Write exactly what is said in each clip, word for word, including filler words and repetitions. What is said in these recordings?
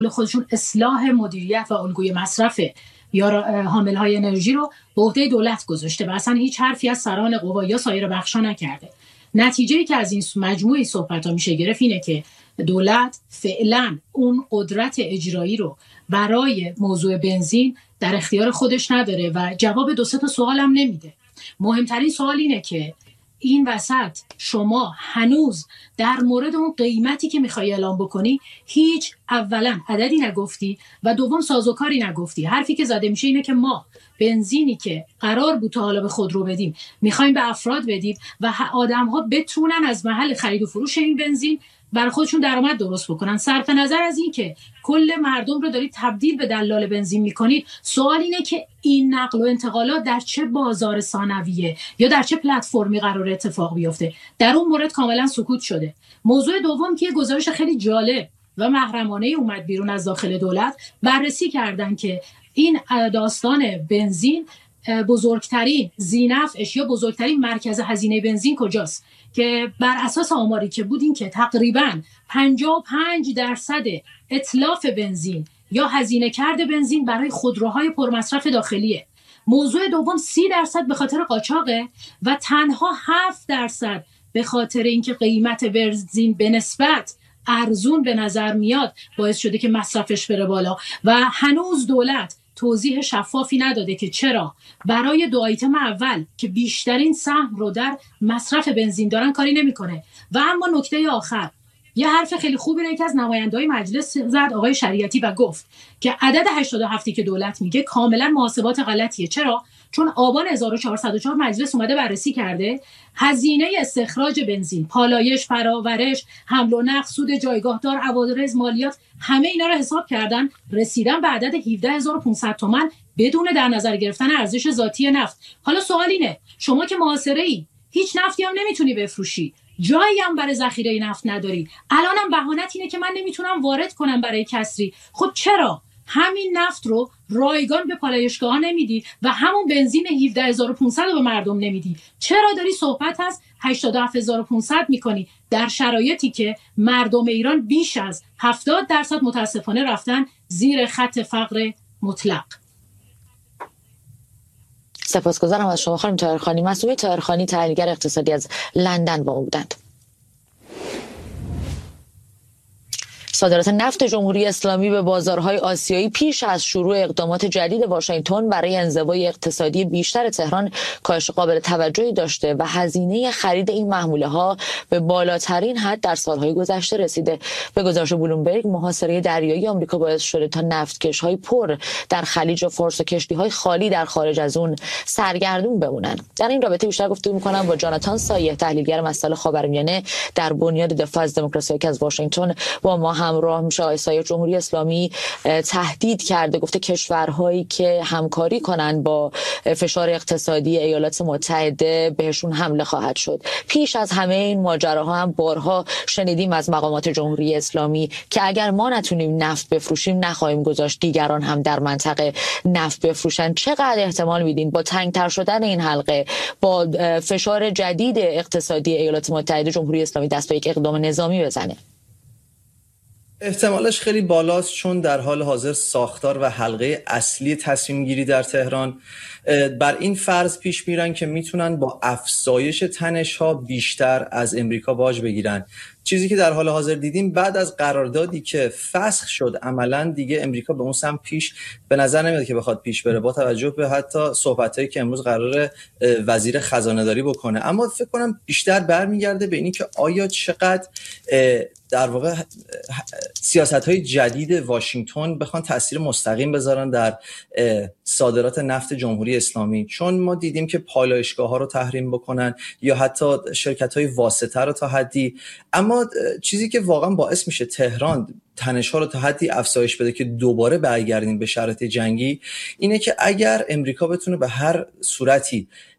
خودشون اصلاح مدیریت و الگوی مصرف یا حاملهای انرژی رو به عهده دولت گذاشته و اصلا هیچ حرفی از سران قوا یا سایر بخشا نکرده. نتیجه‌ای که از این مجموعه صحبت‌ها میشه گرفت اینه که دولت فعلا اون قدرت اجرایی رو برای موضوع بنزین در اختیار خودش نداره و جواب دو سه تا سوالم نمیده. مهمترین سوال اینه که این وسط شما هنوز در مورد اون قیمتی که میخوای اعلام بکنی هیچ اولا عددی نگفتی و دوم سازوکاری نگفتی. حرفی که زده میشه اینه که ما بنزینی که قرار بود تا حالا به خودرو بدیم میخوایم به افراد بدیم و آدم‌ها بتونن از محل خرید و فروش این بنزین برای خودشون درآمد درست بکنن. صرف نظر از این که کل مردم رو دارید تبدیل به دلال بنزین میکنید، سوال اینه که این نقل و انتقالات در چه بازار ثانویه یا در چه پلتفرمی قرار اتفاق بیفته؟ در اون مورد کاملا سکوت شده. موضوع دوم که گزارش خیلی جالب و محرمانه اومد بیرون از داخل دولت، بررسی کردن که این داستان بنزین بزرگترین ذینفعش یا بزرگترین مرکز هزینه بنزین کجاست، که بر اساس آماری که بود این که تقریباً پنجاه و پنج درصد اتلاف بنزین یا هزینه کرده بنزین برای خودروهای پرمصرف داخلیه. موضوع دوم سی درصد به خاطر قاچاقه و تنها هفت درصد به خاطر اینکه قیمت بنزین به نسبت ارزون به نظر میاد باعث شده که مصرفش بره بالا و هنوز دولت توضیح شفافی نداده که چرا برای دو آیتم اول که بیشترین سهم رو در مصرف بنزین دارن کاری نمیکنه. و اما نکته آخر، یه حرف خیلی خوبی رو یکی از نماینده‌های مجلس زد، آقای شریعتی، و گفت که عدد هشتاد و هفت که دولت میگه کاملا محاسبات غلطیه. چرا؟ چون آبان هزار و چهارصد و چهار مجلس اومده بررسی کرده هزینه استخراج بنزین، پالایش، فراورش، حمل و نقل، سود جایگاهدار، عوارض، مالیات، همه اینا رو حساب کردن، رسیدن به عدد هفده هزار و پانصد تومان بدون در نظر گرفتن ارزش ذاتی نفت. حالا سوال اینه، شما که محاصره‌ای، هیچ نفتی هم نمیتونی بفروشی، جایی هم برای ذخیره نفت نداری، الانم بهانت اینه که من نمیتونم وارد کنم برای کسری. خب چرا همین نفت رو رایگان به پالایشگاه ها نمیدی و همون بنزین هفده هزار و پانصد رو به مردم نمیدی؟ چرا داری صحبت از هشتاد و هفت هزار و پانصد میکنی در شرایطی که مردم ایران بیش از هفتاد درصد متاسفانه رفتن زیر خط فقر مطلق؟ سپاسگزارم از شما خانم طاهرخانی. معصومه طاهرخانی، تحلیلگر اقتصادی از لندن با ما بودند. صادرات نفت جمهوری اسلامی به بازارهای آسیایی پیش از شروع اقدامات جدید واشنگتن برای انزوای اقتصادی بیشتر تهران کاهش قابل توجهی داشته و هزینه خرید این محموله‌ها به بالاترین حد در سالهای گذشته رسیده. به گزارش بلومبرگ، محاصره دریایی آمریکا باعث شده تا نفتکش‌های پر در خلیج فارس و کشتی‌های خالی در خارج از اون سرگردون بمونن. در این رابطه بیشتر گفتگو می‌کنم با جاناتان سایح، تحلیلگر مسائل خاورمیانه در بنیاد دفاع از دموکراسی که از واشنگتن با ما همراه میشه. آقای سایح، جمهوری اسلامی تهدید کرده، گفته کشورهایی که همکاری کنن با فشار اقتصادی ایالات متحده بهشون حمله خواهد شد. پیش از همه این ماجراها هم بارها شنیدیم از مقامات جمهوری اسلامی که اگر ما نتونیم نفت بفروشیم نخواهیم گذاشت دیگران هم در منطقه نفت بفروشن. چقدر احتمال میدین با تنگتر شدن این حلقه، با فشار جدید اقتصادی ایالات متحده، جمهوری اسلامی دست به یک اقدام نظامی بزنه؟ احتمالش خیلی بالاست، چون در حال حاضر ساختار و حلقه اصلی تصمیم گیری در تهران بر این فرض پیش میرن که میتونن با افزایش تنش ها بیشتر از امریکا باج بگیرن. چیزی که در حال حاضر دیدیم بعد از قراردادی که فسخ شد، عملاً دیگه امریکا به اون سمت پیش به نظر نمیاد که بخواد پیش بره، با توجه به حتی صحبتایی که امروز قراره وزیر خزانه داری بکنه. اما فکر کنم بیشتر برمیگرده به اینی که آیا چقدر در واقع سیاست‌های جدید واشنگتن بخوان تأثیر مستقیم بذارن در صادرات نفت جمهوری اسلامی. چون ما دیدیم که پالایشگاه‌ها رو تحریم بکنن یا حتی شرکت‌های واسطه رو تا حدی. اما چیزی که واقعا باعث میشه تهران تنش‌ها رو تا حدی افزایش بده که دوباره برگردیم به شرایط جنگی، اینه که اگر امریکا بتونه به هر صورتی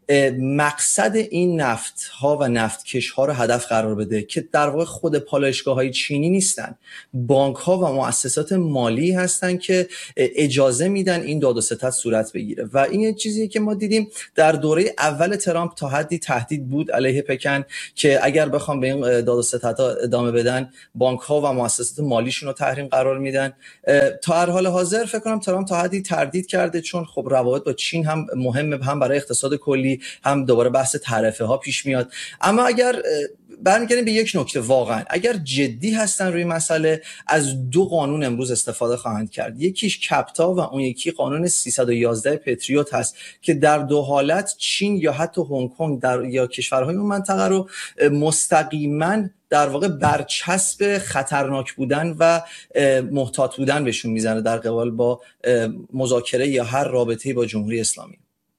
مقصد این نفت ها و نفتکش ها رو هدف قرار بده که در واقع خود پالایشگاه های چینی نیستن، بانک ها و مؤسسات مالی هستن که اجازه میدن این داد و ستد صورت بگیره. و این یه چیزیه که ما دیدیم در دوره اول ترامپ تا حدی تهدید بود علیه پکن که اگر بخوام به این داد و ستدها ادامه بدن بانک ها و مؤسسات مالیشون رو تحریم قرار میدن. تا هر حال حاضر فکر کنم ترامپ تا حدی تردید کرده، چون خب روابط با چین هم مهمه، هم برای اقتصاد کلی، هم دوباره بحث تعرفه ها پیش میاد. اما اگر برمیگردیم به یک نکته، واقعا اگر جدی هستن روی مسئله، از دو قانون امروز استفاده خواهند کرد. یکیش کپتا و اون یکی قانون سیصد و یازده پتریوت هست که در دو حالت چین یا حتی هنگ کنگ در یا کشورهای اون منطقه رو مستقیما در واقع برچسب خطرناک بودن و محتاط بودن بهشون میزنه در قبال با مذاکره یا هر رابطه‌ای با جمهوری اسلامی.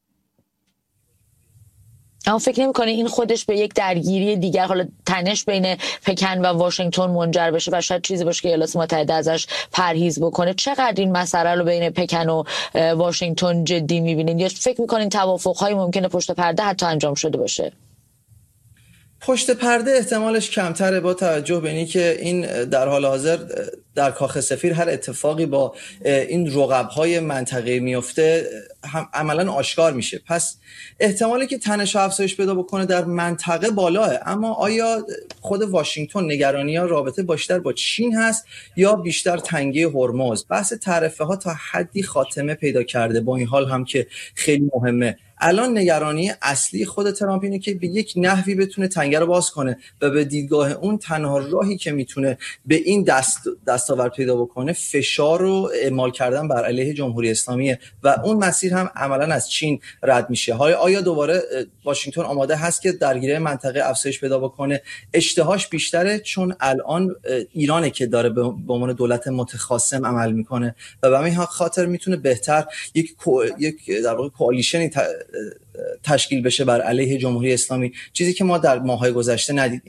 اما فکر نمی‌کنی این خودش به یک درگیری دیگر، حالا تنش بین پکن و واشنگتن منجر بشه و شاید چیزی باشه که ایالات متحده ازش پرهیز بکنه؟ چقدر این مسئله رو بین پکن و واشنگتن جدی می‌بینید یا فکر می‌کنین توافق‌های ممکنه پشت پرده حتی انجام شده باشه؟ پشت پرده احتمالش کمتره با توجه به اینی که این در حال حاضر در کاخ سفیر هر اتفاقی با این رقب‌های منطقه‌ای میفته هم عملاً آشکار میشه. پس احتمالی که تنش افزایش پیدا بکنه در منطقه بالاه. اما آیا خود واشنگتن نگرانی‌ها رابطه بیشتر با چین هست یا بیشتر تنگه هرمز؟ بحث تعرفه ها تا حدی خاتمه پیدا کرده، با این حال هم که خیلی مهمه. الان نگرانی اصلی خود ترامپ اینه که به یک نحوی بتونه تنگه رو باز کنه و به دیدگاه اون تنها راهی که میتونه به این دست دستاورد پیدا بکنه فشار رو اعمال کردن بر علیه جمهوری اسلامیه و اون مسیر هم عملاً از چین رد میشه. حالا آیا دوباره واشنگتن آماده هست که درگیری منطقه افزایش پیدا بکنه؟ اشتهاش بیشتره، چون الان ایرانه که داره به عنوان دولت متخاصم عمل میکنه و به همین خاطر میتونه بهتر یک یک در واقع کوالیشنی تشکیل بشه بر علیه جمهوری اسلامی، چیزی که ما در ماه‌های گذشته ندیدیم.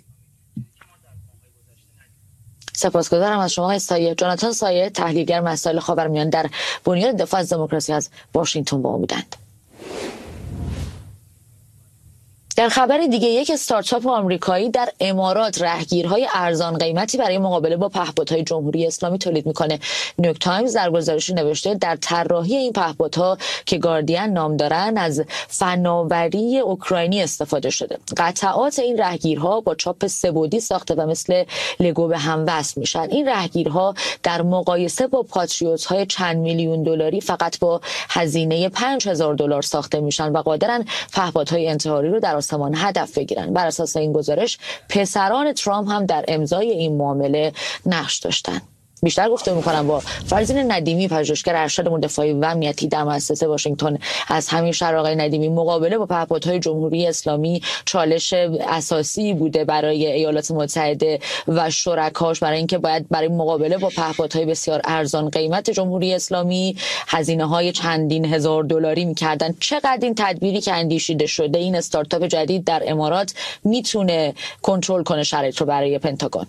سپاسگزارم از شما سایه. جاناتان سایه، تحلیلگر مسائل خاورمیانه در بنیاد دفاع از دموکراسی از واشنگتن با ما بودند. در خبر دیگه، یک استارتاپ آمریکایی در امارات راهگیرهای ارزان قیمتی برای مقابله با پهپادهای جمهوری اسلامی تولید میکنه. نیویورک تایمز در گزارشی نوشته در طراحی این پهپادها که گاردین نام دارن از فناوری اوکراینی استفاده شده. قطعات این راهگیرها با چاپ سه‌بعدی ساخته و مثل لگو به هم وصل میشن. این راهگیرها در مقایسه با پاتریوت های چند میلیون دلاری فقط با هزینه پنج هزار دلار ساخته میشن و قادرن پهپادهای انتحاری رو در آسمان هدف بگیرن. بر اساس این گزارش پسران ترامپ هم در امضای این معامله نقش داشتن. بیشتر گفته میکنم با فرزین ندیمی، پژوهشگر ارشد امور دفاعی و امنیتی در مؤسسه واشنگتن. از همین شهر آقای ندیمی، مقابله با پهپادهای جمهوری اسلامی چالش اساسی بوده برای ایالات متحده و شرکاش، برای اینکه باید برای مقابله با پهپادهای بسیار ارزان قیمت جمهوری اسلامی هزینه‌های چندین هزار دلاری می‌کردن. چقدر این تدبیری که اندیشیده شده، این استارتاپ جدید در امارات، میتونه کنترل کنه شرایط رو برای پنتاگون؟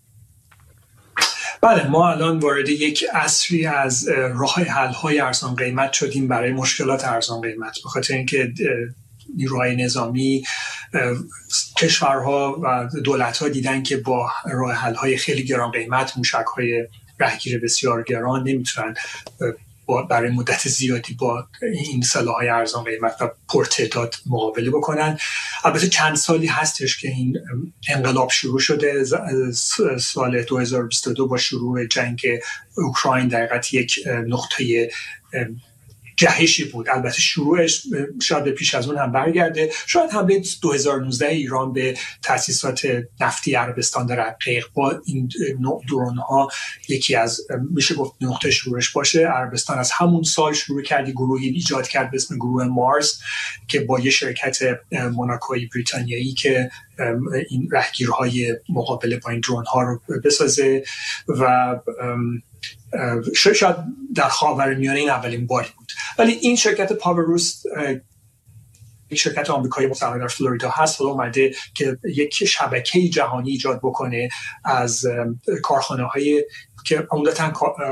بله، ما الان وارد یک عصری از راه حل‌های ارزان قیمت شدیم برای مشکلات ارزان قیمت، به خاطر اینکه نیروهای نظامی، کشورها و دولت‌ها دیدن که با راه حل‌های خیلی گران قیمت، موشک‌های رهگیر بسیار گران، نمیتونن برای مدت زیادی با این سلاح‌های ارزان قیمت و پرتعداد مقابله بکنن. البته چند سالی هستش که این انقلاب شروع شده. سال دو هزار و بیست و دو با شروع جنگ اوکراین در حقیقت یک نقطه جهشی بود. البته شروعش شاید پیش از اون هم برگرده. شاید حمله دو هزار و نوزده ایران به تأسیسات نفتی عربستان در عقیق با این نوع درون ها یکی از میشه گفت نقطه شروعش باشه. عربستان از همون سال شروع کردی گروهی ایجاد کرد به اسم گروه مارس که با یه شرکت موناکویی بریتانیایی که این راهگیرهای مقابله با این درون ها رو بسازه و شاید در خاورمیانه این اولین باری بود. ولی این شرکت پاوروس، یک شرکت آمریکایی مستقر در فلوریدا هست، حالا اومده که یک شبکه جهانی ایجاد بکنه از کارخانه‌های که عمدتاً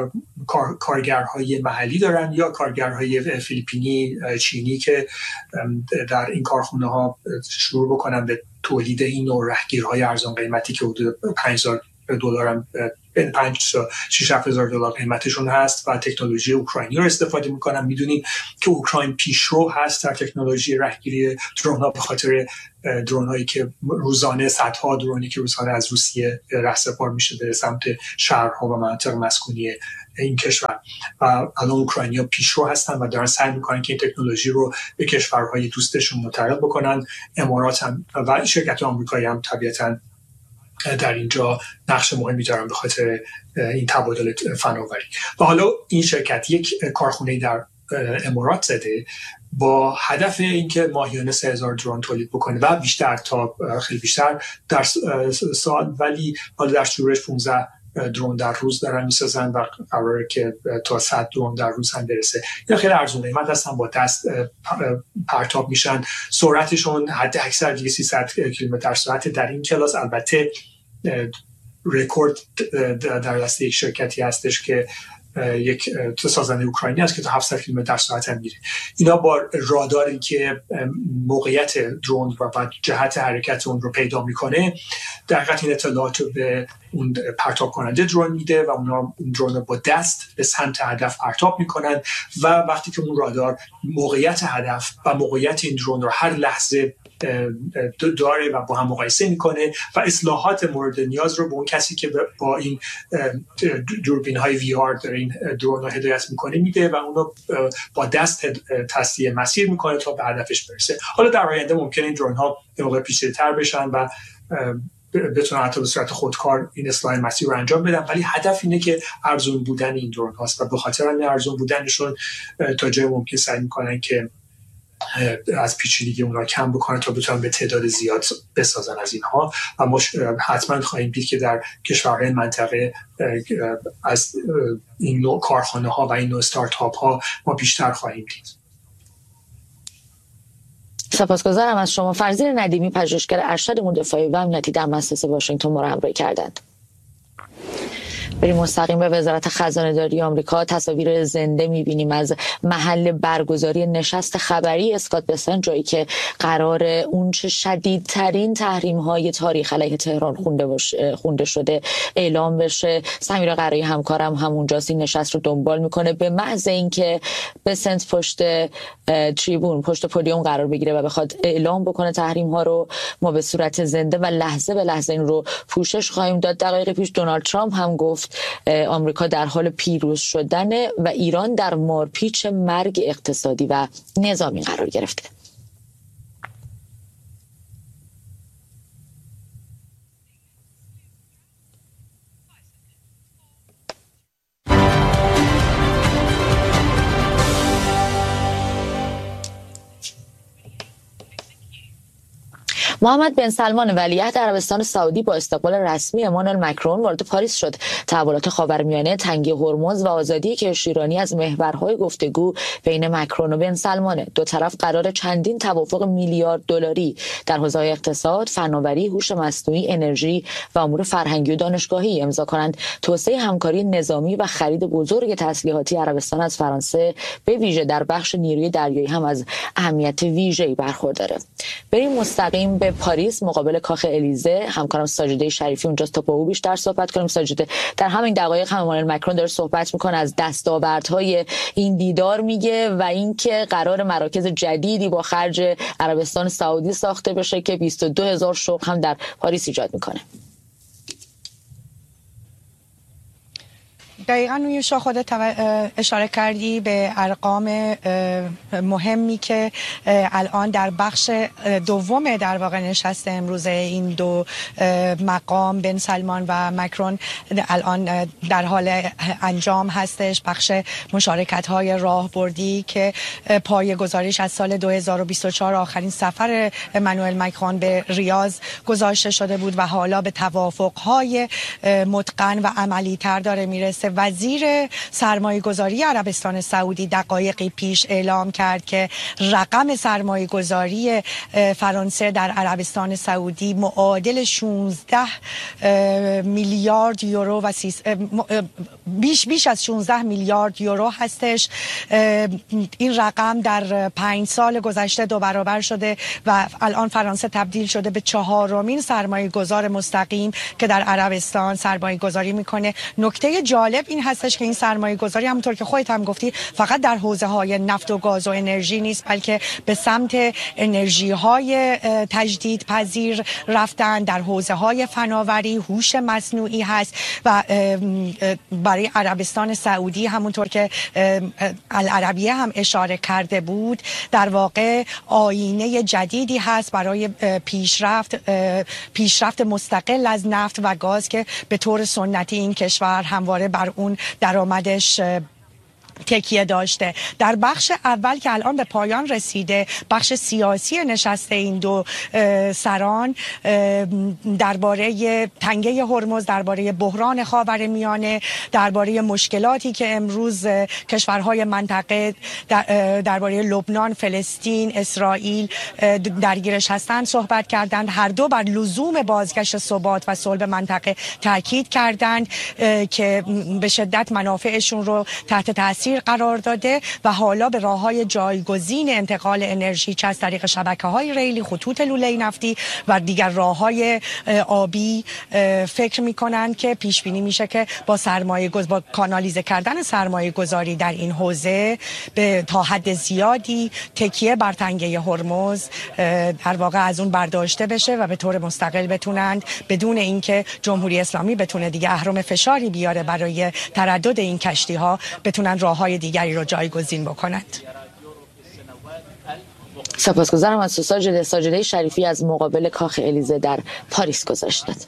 کار، کارگرهای محلی دارن یا کارگرهای فیلیپینی، چینی که در این کارخونه ها شروع بکنن به تولید این نوع رهگیرهای ارزان قیمتی که حدود پنج هزار دلار هم بین پنج تا شش هزار دلار قیمتشون هست و تکنولوژی اوکراینی رو استفاده میکنن. میدونیم که اوکراین پیشرو هست در تکنولوژی رهگیری درون ها به خاطر درون هایی که روزانه صدها درونی که روزانه از روسیه رهسپار میشه به سمت شهرها و مناطق مسکونی این کشور و الان اوکراینیا پیشرو هستن و دارن سعی میکنن که این تکنولوژی رو به کشورهای دوستشون منتقل بکنن. امارات هم و شرکت آمریکایی هم طبیعتاً در اینجا نقش مهمی دارن به خاطر این تبادل فناوری. و حالا این شرکت یک کارخونه در امارات زده با هدف اینکه ماهیانه سه هزار درون تولید بکنه و بیشتر تا خیلی بیشتر در سال، ولی حالا در شورش پانزده درون در روز دارن میسازن و قراره که تا صد درون در روز هم برسه. اینا خیلی ارزون قیمت هستن، با دست پرتاب میشن، سرعتشون حد اکثر دیگه سیصد کیلومتر در ساعت. در این کلاس البته رکورد در دست یک شرکتی هستش که یک سازنده اوکراینی است که تا هفتصد کیلومتر در ساعت هم میره. اینا با راداری که موقعیت درون و جهت حرکت اون رو پیدا میکنه در حقیقت این اطلاعات رو به اون پرتاب کننده درون میده و اونا اون درون رو با دست به سمت هدف پرتاب میکنن و وقتی که اون رادار موقعیت هدف و موقعیت این درون رو هر لحظه داره و با هم مقایسه میکنه و اصلاحات مورد نیاز رو به اون کسی که با این دوربین های وی آر داره این درون رو هدایت میکنه میده و اونو با دست تصحیح مسیر میکنه تا به هدفش برسه. حالا در آینده ممکنه این درون ها به موقع پیچیده‌تر بشن و بتونن حتی به صورت خودکار این اصلاح مسیر رو انجام بدن، ولی هدف اینه که ارزون بودن این درون هاست و به خاطر این ارزون بودنشون تا جای ممکن سعی میکنن که از پیچیدگی اون را کم بکنن تا بتونن به تعداد زیاد بسازن از اینها. و ما حتما خواهیم دید که در کشورهای منطقه از این نوع کارخانه ها و این نوع استارتاپ ها ما بیشتر خواهیم دید. سپاسگزارم از شما. فرزین ندیمی، پژوهشگر ارشد امور دفاعی و امنیتی در مؤسسه واشنگتن، ما را همراهی کردند. بریم مستقیم به وزارت خزانه داری آمریکا. تصاویر زنده می‌بینیم از محل برگزاری نشست خبری اسکات بسنت، جایی که قرار اون چه شدیدترین تحریم‌های تاریخ علیه تهران خونده باشه خونده شده اعلام بشه. سمیرا قرایی همکارم همونجاست، این نشست رو دنبال میکنه. به محض اینکه بسنت پشت تریبون پشت پودیوم قرار بگیره و بخواد اعلام بکنه تحریم‌ها رو، ما به صورت زنده و لحظه به لحظه این رو پوشش خواهیم داد. دقایق پیش دونالد ترامپ هم گفت آمریکا در حال پیروز شدن و ایران در مارپیچ مرگ اقتصادی و نظامی قرار گرفته. محمد بن سلمان ولیعهد عربستان سعودی با استقبال رسمی امانوئل مکرون وارد پاریس شد. تحولات خاورمیانه، تنگی هرمز و آزادی کشتی ایرانی از محورهای گفتگو بین مکرون و بن سلمانه. دو طرف قرار چندین توافق میلیارد دلاری در حوزه‌های اقتصاد، فناوری، هوش مصنوعی، انرژی و امور فرهنگی و دانشگاهی امضا کنند. توسعه همکاری نظامی و خرید بزرگ تسلیحاتی عربستان از فرانسه به ویژه در بخش نیروی دریایی هم از اهمیت ویژه‌ای برخورداره. بریم مستقیم به پاریس مقابل کاخ الیزه. همکارم ساجده شریفی اونجاست تا با او بیشتر صحبت کنیم. ساجده، در همین دقایق هم امانوئل مکرون داره صحبت میکنه، از دستاوردهای این دیدار میگه و اینکه قرار مراکز جدیدی با خرج عربستان سعودی ساخته بشه که بیست و دو هزار شغل هم در پاریس ایجاد میکنه. دقیقاً نیوشا خودت اشاره کردی به ارقام مهمی که الان در بخش دوم در واقع نشست امروز این دو مقام بن سلمان و مکرون الان در حال انجام هستش. بخش مشارکت‌های راهبردی که پایه‌گذاریش از سال دو هزار و بیست و چهار آخرین سفر امانوئل مکرون به ریاض گذاشته شده بود و حالا به توافق‌های متقن و عملی‌تر داره میرسه وزیر سرمایه گذاری عربستان سعودی دقایقی پیش اعلام کرد که رقم سرمایه گذاری فرانسه در عربستان سعودی معادل شانزده میلیارد یورو و بیش بیش از شانزده میلیارد یورو هستش. این رقم در پنج سال گذشته دو برابر شده و الان فرانسه تبدیل شده به چهارمین سرمایه گذار مستقیم که در عربستان سرمایه گذاری میکنه. نکته جالب این هستش که این سرمایه گذاری همونطور که خودت هم گفتی فقط در حوزه های نفت و گاز و انرژی نیست، بلکه به سمت انرژی های تجدید پذیر رفتن، در حوزه های فناوری، هوش مصنوعی هست و برای عربستان سعودی همونطور که العربیه هم اشاره کرده بود در واقع آینه جدیدی هست برای پیشرفت پیشرفت مستقل از نفت و گاز که به طور سنتی این کشور همواره بر اون درآمدش تکیه داشته. در بخش اول که الان به پایان رسیده، بخش سیاسی نشست این دو سران درباره تنگه هرمز، درباره بحران خاورمیانه، درباره مشکلاتی که امروز کشورهای منطقه درباره لبنان، فلسطین، اسرائیل درگیرش هستند صحبت کردند. هر دو بر لزوم بازگشت ثبات و صلح منطقه تاکید کردند که به شدت منافعشون رو تحت تاثیر قرار داده و حالا به راه‌های جایگزین انتقال انرژی چه از طریق شبکه‌های ریلی، خطوط لوله نفتی و دیگر راه‌های آبی فکر می‌کنند که پیش بینی میشه که با سرمایه گذاری با کانالیزه کردن سرمایه گذاری در این حوزه به تا حد زیادی تکیه بر تنگه هرمز در واقع از اون برداشته بشه و به طور مستقل بتونند بدون اینکه جمهوری اسلامی بتونه دیگه اهرم فشاری بیاره برای تردد این کشتی‌ها بتونن راه‌های دیگری رو جایگزین بکنند. سپاسگزارم از ساجده ساجده شریفی از مقابل کاخ الیزه در پاریس گزارش داد.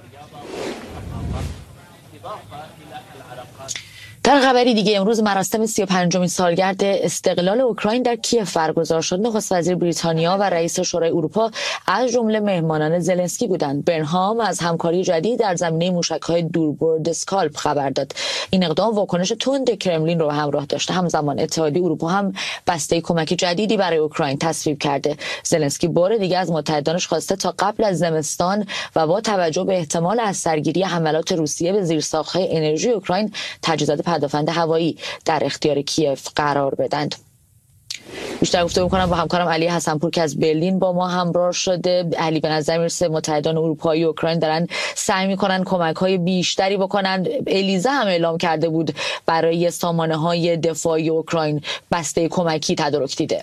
در خبری دیگه امروز مراسم سی و پنجمین سالگرد استقلال اوکراین در کیف برگزار شد. نخست وزیر بریتانیا و رئیس شورای اروپا از جمله مهمانان زلنسکی بودند. برنهام از همکاری جدید در زمینه موشک‌های دوربرد اسکالپ خبر داد. این اقدام واکنش تند کرملین رو همراه داشته. همزمان اتحادیه اروپا هم بسته کمک جدیدی برای اوکراین تصویب کرده. زلنسکی بار دیگه از متحدانش خواسته تا قبل از زمستان و با توجه به احتمال از سرگیری حملات روسیه به زیرساخت‌های انرژی اوکراین تجهیزات پدافند هوایی در اختیار کیف قرار بدند. بیشتر گفتگو می‌کنم با همکارم علی حسنپور که از برلین با ما همراه شده. علی، به نظر میرسه متحدان اروپایی و اوکراین دارن سعی می‌کنن کمک‌های بیشتری بکنن. الیزه هم اعلام کرده بود برای سامانه‌های دفاعی اوکراین بسته کمکی تدارک دیده.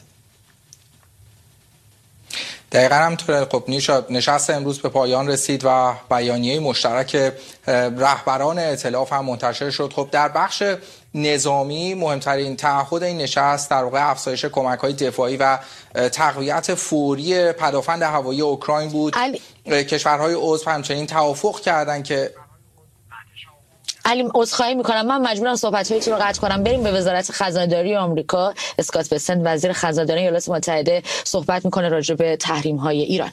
دقیقا همطوره. خب نشست امروز به پایان رسید و بیانیه مشترک رهبران ائتلاف هم منتشر شد. خب در بخش نظامی مهمترین تعهد این نشست در واقع افزایش کمک‌های دفاعی و تقویت فوری پدافند هوایی اوکراین بود. علی... کشورهای عضو همچنین توافق کردند که علی عذرخواهی میکنم، من مجبورم صحبت‌هایتون رو قطع کنم. بریم به وزارت خزانه‌داری آمریکا. اسکات بسنت وزیر خزانه‌داری ایالات متحده صحبت میکنه راجع به تحریم‌های ایران.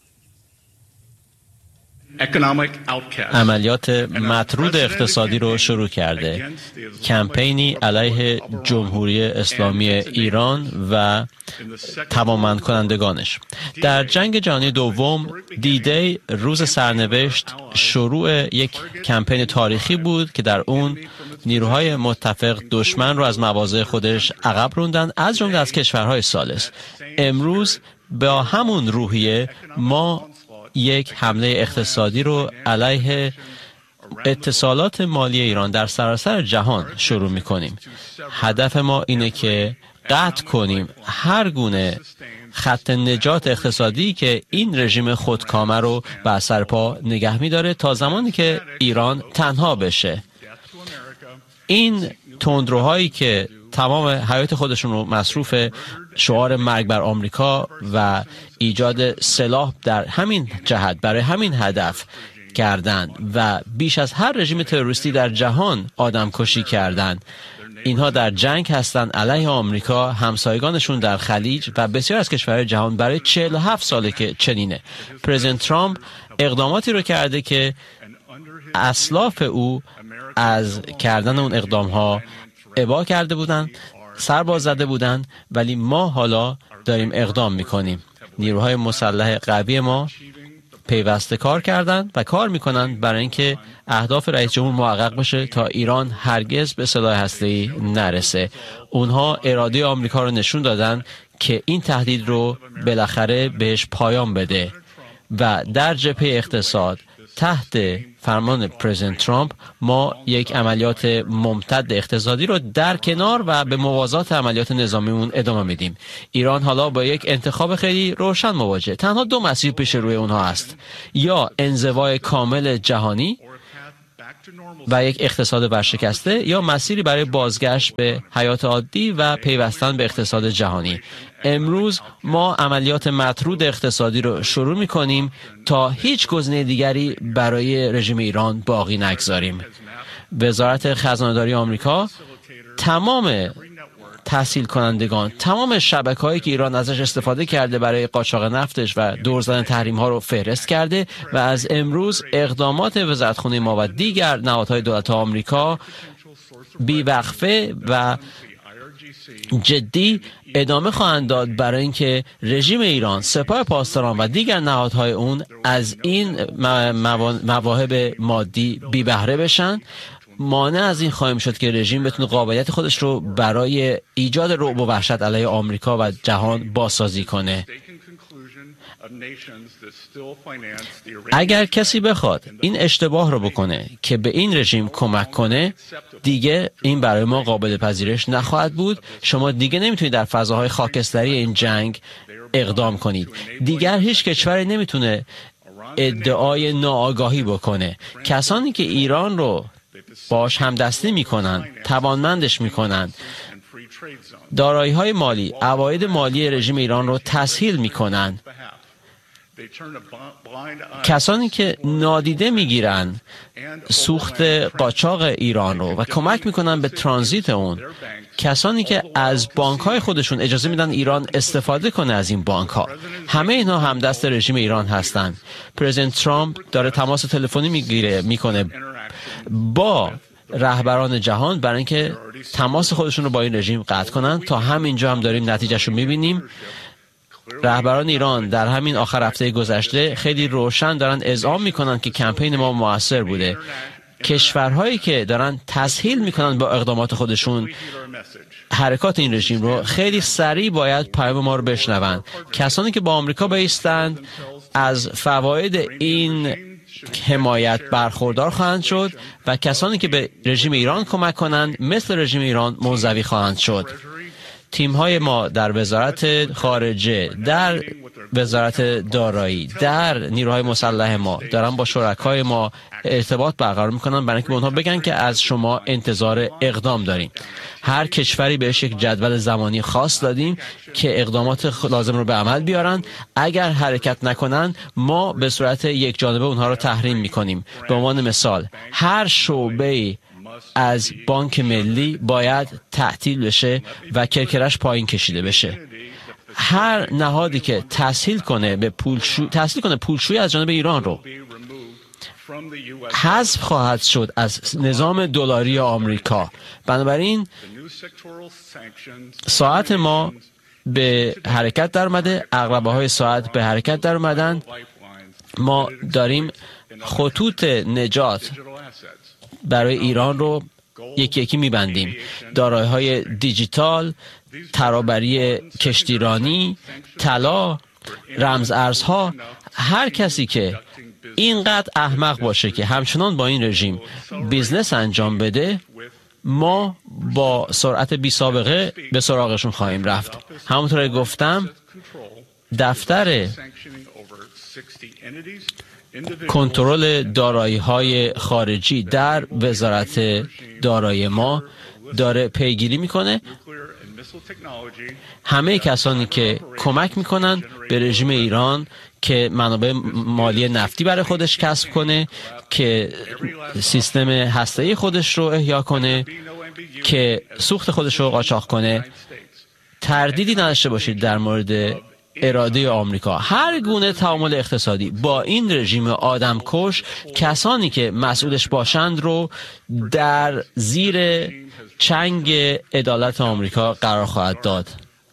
عملیات مطرود اقتصادی رو شروع کرده. کمپینی علیه جمهوری اسلامی ایران و توانمند کنندگانش. در جنگ جهانی دوم دی-دی روز سرنوشت شروع یک کمپین تاریخی بود که در اون نیروهای متفق دشمن رو از مواضع خودش عقب روندن، از جمله از کشورهای ثالث. امروز با همون روحیه ما یک حمله اقتصادی رو علیه اتصالات مالی ایران در سراسر جهان شروع می‌کنیم. هدف ما اینه که قطع کنیم هر گونه خط نجات اقتصادی که این رژیم خودکامه رو بر سر پا نگه می‌داره تا زمانی که ایران تنها بشه. این تندروهایی که تمام حیات خودشون رو مصروف شعار مرگ بر آمریکا و ایجاد سلاح در همین جهت برای همین هدف کردند و بیش از هر رژیم تروریستی در جهان آدم کشی کردند، اینها در جنگ هستند علیه آمریکا، همسایگانشون در خلیج و بسیار از کشورهای جهان. برای چهل و هفت ساله که چنینه. پرزیدنت ترامپ اقداماتی رو کرده که اسلاف او از کردن اون اقدام ها ابا کرده بودن، سر باز زده بودن، ولی ما حالا داریم اقدام میکنیم. نیروهای مسلح قوی ما پیوسته کار کردند و کار میکنند برای اینکه اهداف رئیس جمهور محقق بشه تا ایران هرگز به سلاح هسته‌ای نرسه. اونها اراده آمریکا رو نشون دادن که این تهدید رو بالاخره بهش پایان بده و در جبهه اقتصاد تحت فرمان پرزیدنت ترامپ ما یک عملیات ممتد اقتصادی رو در کنار و به موازات عملیات نظامیمون ادامه میدیم. ایران حالا با یک انتخاب خیلی روشن مواجه. تنها دو مسیر پیش روی اونها است: یا انزوای کامل جهانی و یک اقتصاد ورشکسته، یا مسیری برای بازگشت به حیات عادی و پیوستن به اقتصاد جهانی. امروز ما عملیات مطرود اقتصادی رو شروع می‌کنیم تا هیچ گزینه دیگری برای رژیم ایران باقی نگذاریم. وزارت خزانه‌داری آمریکا تمام تحصیل کنندگان، تمام شبکه‌هایی که ایران ازش استفاده کرده برای قاچاق نفتش و دور زدن تحریم‌ها رو فهرست کرده و از امروز اقدامات وزارتخونه ما و دیگر نهادهای دولت آمریکا بی‌وقفه و جدی ادامه خواهند داد برای اینکه رژیم ایران، سپاه پاسداران و دیگر نهادهای اون از این مواهب مادی بی بهره بشن. مانع از این خواهیم شد که رژیم بتونه قابلیت خودش رو برای ایجاد رعب و وحشت علیه آمریکا و جهان بازسازی کنه. اگر کسی بخواد این اشتباه رو بکنه که به این رژیم کمک کنه، دیگه این برای ما قابل پذیرش نخواهد بود. شما دیگه نمیتونید در فضاهای خاکستری این جنگ اقدام کنید. دیگر هیچ کشوری نمیتونه ادعای ناآگاهی بکنه. کسانی که ایران رو باش همدستی میکنن، توانمندش میکنن، دارایی‌های مالی، عواید مالی رژیم ایران رو تسهیل میکنن، کسانی که نادیده میگیرن سوخت قاچاق ایران رو و کمک میکنن به ترانزیت اون، کسانی که از بانک‌های خودشون اجازه میدن ایران استفاده کنه از این بانک‌ها، همه اینها همدست رژیم ایران هستن. پرزیدنت ترامپ داره تماس تلفنی میگیره میکنه با رهبران جهان برای اینکه تماس خودشون رو با این رژیم قطع کنن. تا همینجا هم داریم نتیجهش رو میبینیم. رهبران ایران در همین آخر هفته گذشته خیلی روشن دارن اذعان میکنن که کمپین ما موثر بوده. کشورهایی که دارن تسهیل میکنن با اقدامات خودشون حرکات این رژیم رو، خیلی سریع باید پیام ما رو بشنون. کسانی که با آمریکا بایستند از فواید این حمایت برخوردار خواهند شد و کسانی که به رژیم ایران کمک کنند مثل رژیم ایران منزوی خواهند شد. تیم‌های ما در وزارت خارجه، در وزارت دارایی، در نیروهای مسلح ما دارن با شرکای ما ارتباط برقرار میکنن برای اینکه به اونها بگن که از شما انتظار اقدام داریم. هر کشوری بهش یک جدول زمانی خاص دادیم که اقدامات لازم رو به عمل بیارن. اگر حرکت نکنن ما به صورت یک جانبه اونها رو تحریم میکنیم. به عنوان مثال هر شعبه از بانک ملی باید تعطیل بشه و کرکرش پایین کشیده بشه. هر نهادی که تسهیل کنه به پولشو... تسهیل کنه پولشویی از جانب ایران رو حذف خواهد شد از نظام دلاری آمریکا. بنابراین ساعت ما به حرکت در اومده، عقربه های ساعت به حرکت در اومدن. ما داریم خطوط نجات برای ایران رو یکی یکی میبندیم. دارایی های دیجیتال، ترابری کشتیرانی، طلا، رمز ارزها. هر کسی که اینقدر احمق باشه که همچنان با این رژیم بیزنس انجام بده، ما با سرعت بی سابقه به سراغشون خواهیم رفت. همونطور که گفتم دفتر کنترل دارایی‌های خارجی در وزارت دارایی ما داره پیگیری میکنه. همه کسانی که کمک میکنن به رژیم ایران که منابع مالی نفتی برای خودش کسب کنه، که سیستم هسته‌ای خودش رو احیا کنه، که سوخت خودش رو قاچاق کنه، تردیدی نداشته باشید در مورد اراده آمریکا. هر گونه تعامل اقتصادی با این رژیم آدمکش کسانی که مسئولش باشند رو در زیر چنگ عدالت آمریکا قرار خواهد داد.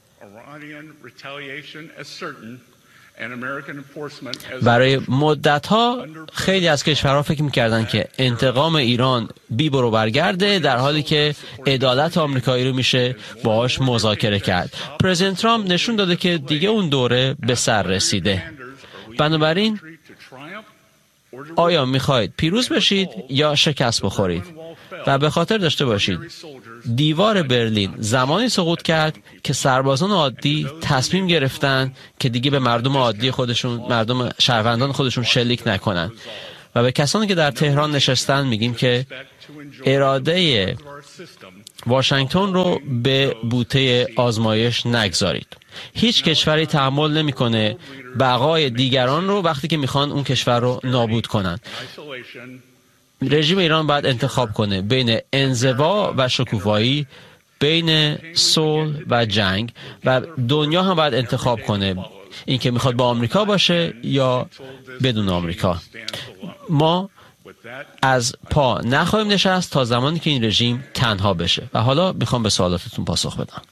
برای مدت‌ها خیلی از کشورها فکر می‌کردند که انتقام ایران بی برو برگرده، در حالی که عدالت آمریکایی رو میشه باهاش مذاکره کرد. پرزیدنت ترامپ نشون داده که دیگه اون دوره به سر رسیده. بنابراین آیا می‌خواید پیروز بشید یا شکست بخورید؟ و به خاطر داشته باشید دیوار برلین زمانی سقوط کرد که سربازان عادی تصمیم گرفتن که دیگه به مردم عادی خودشون، مردم شهروندان خودشون شلیک نکنن. و به کسانی که در تهران نشستن میگیم که اراده واشنگتن رو به بوته آزمایش نگذارید. هیچ کشوری تحمل نمیکنه بقای دیگران رو وقتی که میخوان اون کشور رو نابود کنن. رژیم ایران باید انتخاب کنه بین انزوا و شکوفایی، بین صلح و جنگ، و دنیا هم باید انتخاب کنه این که میخواد با آمریکا باشه یا بدون آمریکا. ما از پا نخواهیم نشست تا زمانی که این رژیم تنها بشه. و حالا میخوام به سوالاتتون پاسخ بدم.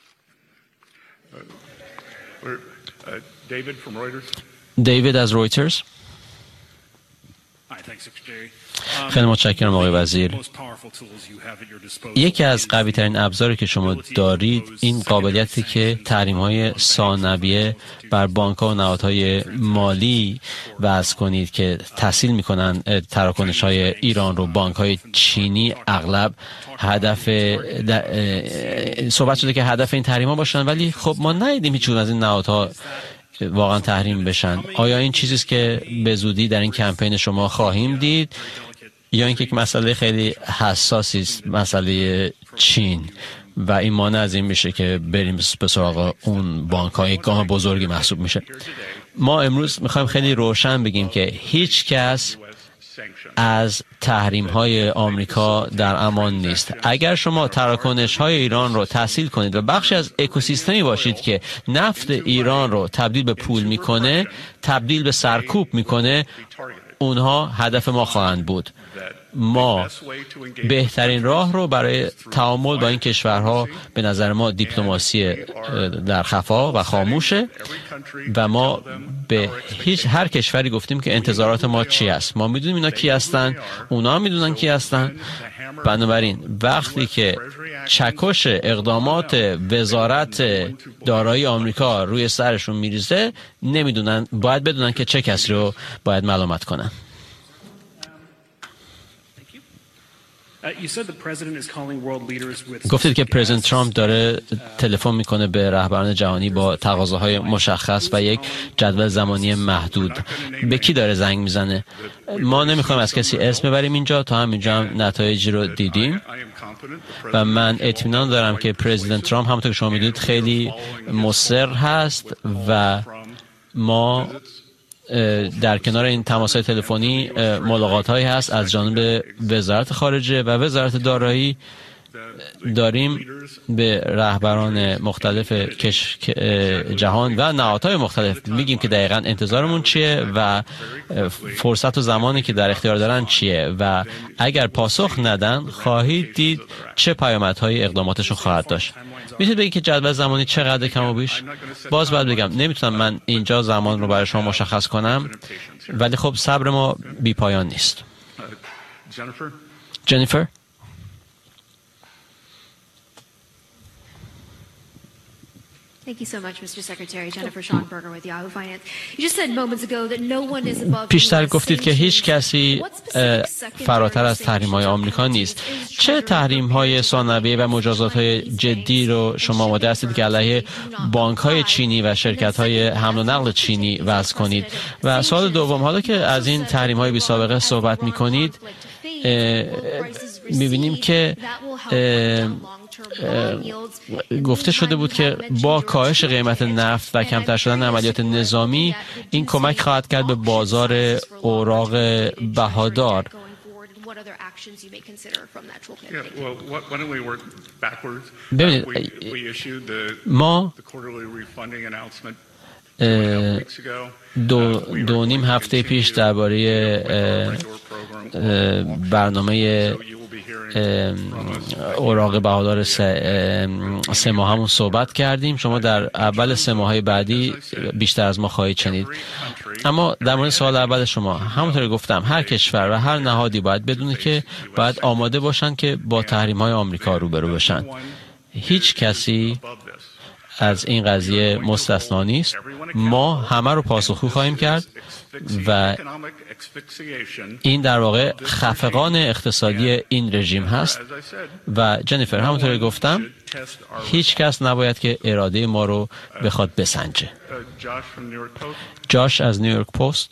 دیوید از رویترز. خیلی متشکرم آقای وزیر. یکی از قوی ترین ابزاری که شما دارید این قابلیتی که تحریم های ثانویه بر بانک ها و نهادهای مالی وضع کنید که تسهیل میکنن تراکنش های ایران رو. بانک های چینی اغلب هدف صحبت شده که هدف این تحریم ها باشن، ولی خب ما ندیدیم هیچ از این نهادها واقعا تحریم بشن. آیا این چیزی است که به زودی در این کمپین شما خواهیم دید، یا اینکه یک مسئله خیلی حساسی است، مسئله چین، و این مانع از این میشه که بریم به سراغ اون بانک های گام بزرگی محسوب میشه؟ ما امروز میخوایم خیلی روشن بگیم که هیچ کس از تحریم های آمریکا در امان نیست. اگر شما تراکنش های ایران رو تسهیل کنید و بخشی از اکوسیستمی باشید که نفت ایران رو تبدیل به پول میکنه، تبدیل به سرکوب میکنه، اونها هدف ما خواهند بود. ما بهترین راه رو برای تعامل با این کشورها به نظر ما دیپلماسی در خفا و خاموشه، و ما به هیچ هر کشوری گفتیم که انتظارات ما چی است. ما میدونیم اینا کی هستن، اونا میدونن کی هستن. بنابراین وقتی که چکش اقدامات وزارت دارایی آمریکا روی سرشون میریزه، نمیدونن، باید بدونن که چه کسی رو باید ملامت کنن. گفتید که پرزیدنت ترامپ داره تلفن میکنه به رهبران جهانی با تقاضاهای مشخص و یک جدول زمانی محدود. به کی داره زنگ میزنه؟ ما نمیخوایم از کسی اسم ببریم اینجا، تا همینجا هم نتایجی رو دیدیم و من اطمینان دارم که پرزیدنت ترامپ همونطور که شما میدونید خیلی مصر هست و ما در کنار این تماس‌های تلفنی ملاقات‌هایی هست از جانب وزارت خارجه و وزارت دارایی. داریم به رهبران مختلف کش... جهان و نهادهای مختلف میگیم که دقیقاً انتظارمون چیه و فرصت و زمانی که در اختیار دارن چیه، و اگر پاسخ ندن خواهید دید چه پیامدهای اقداماتشون خواهد داشت. میتونید بگید که جدول زمانی چقدر کم و بیش؟ باز باید بگم نمیتونم من اینجا زمان رو برای شما مشخص کنم، ولی خب صبر ما بی پایان نیست. جنیفر. Thank you so much, Mister Secretary. Jennifer Schonberger with Yahoo Finance. You just said moments ago that no one is above. پیشتر گفتید که هیچ کسی فراتر از تحریم‌های آمریکا نیست. چه تحریم‌های ثانویه و مجازات‌های جدی رو شما آماده هستید که علیه بانک‌های چینی و شرکت‌های حمل و نقل چینی وضع کنید؟ و سوال دوم، حالا که از این تحریم‌های بی سابقه صحبت می‌کنید، می‌بینیم که گفته شده بود که با کاهش قیمت نفت و کمتر شدن عملیات نظامی این کمک خواهد کرد به بازار اوراق بهادار. ببینید، ما دو, دو نیم هفته پیش درباره برنامه اوراق بهادار سه, سه ماه همون صحبت کردیم. شما در اول سه ماهه بعدی بیشتر از ما خواهید شنید. اما در مورد سوال اول شما، همونطور گفتم هر کشور و هر نهادی باید بدونه که باید آماده باشن که با تحریم های آمریکا روبرو بشن. هیچ کسی از این قضیه مستثنا نیست. ما همه رو پاسخگو خواهیم کرد و این در واقع خفقان اقتصادی این رژیم هست. و جنیفر، همونطور گفتم هیچ کس نباید که اراده ما رو بخواد بسنجه. جاش از نیویورک پست.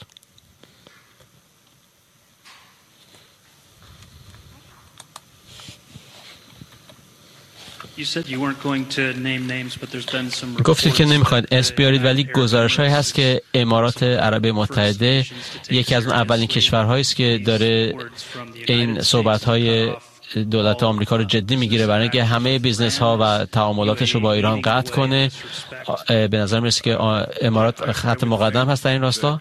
گفتید که نمیخواید اسم بیارید، ولی گزارش هایی هست که امارات عربی متحده یکی از اون اولین کشورهایی است که داره این صحبت های دولت آمریکا رو جدی میگیره برای اینکه همه بیزنس ها و تعاملاتش رو با ایران قطع کنه. به نظر میرسه که امارات خط مقدم هست در این راستا.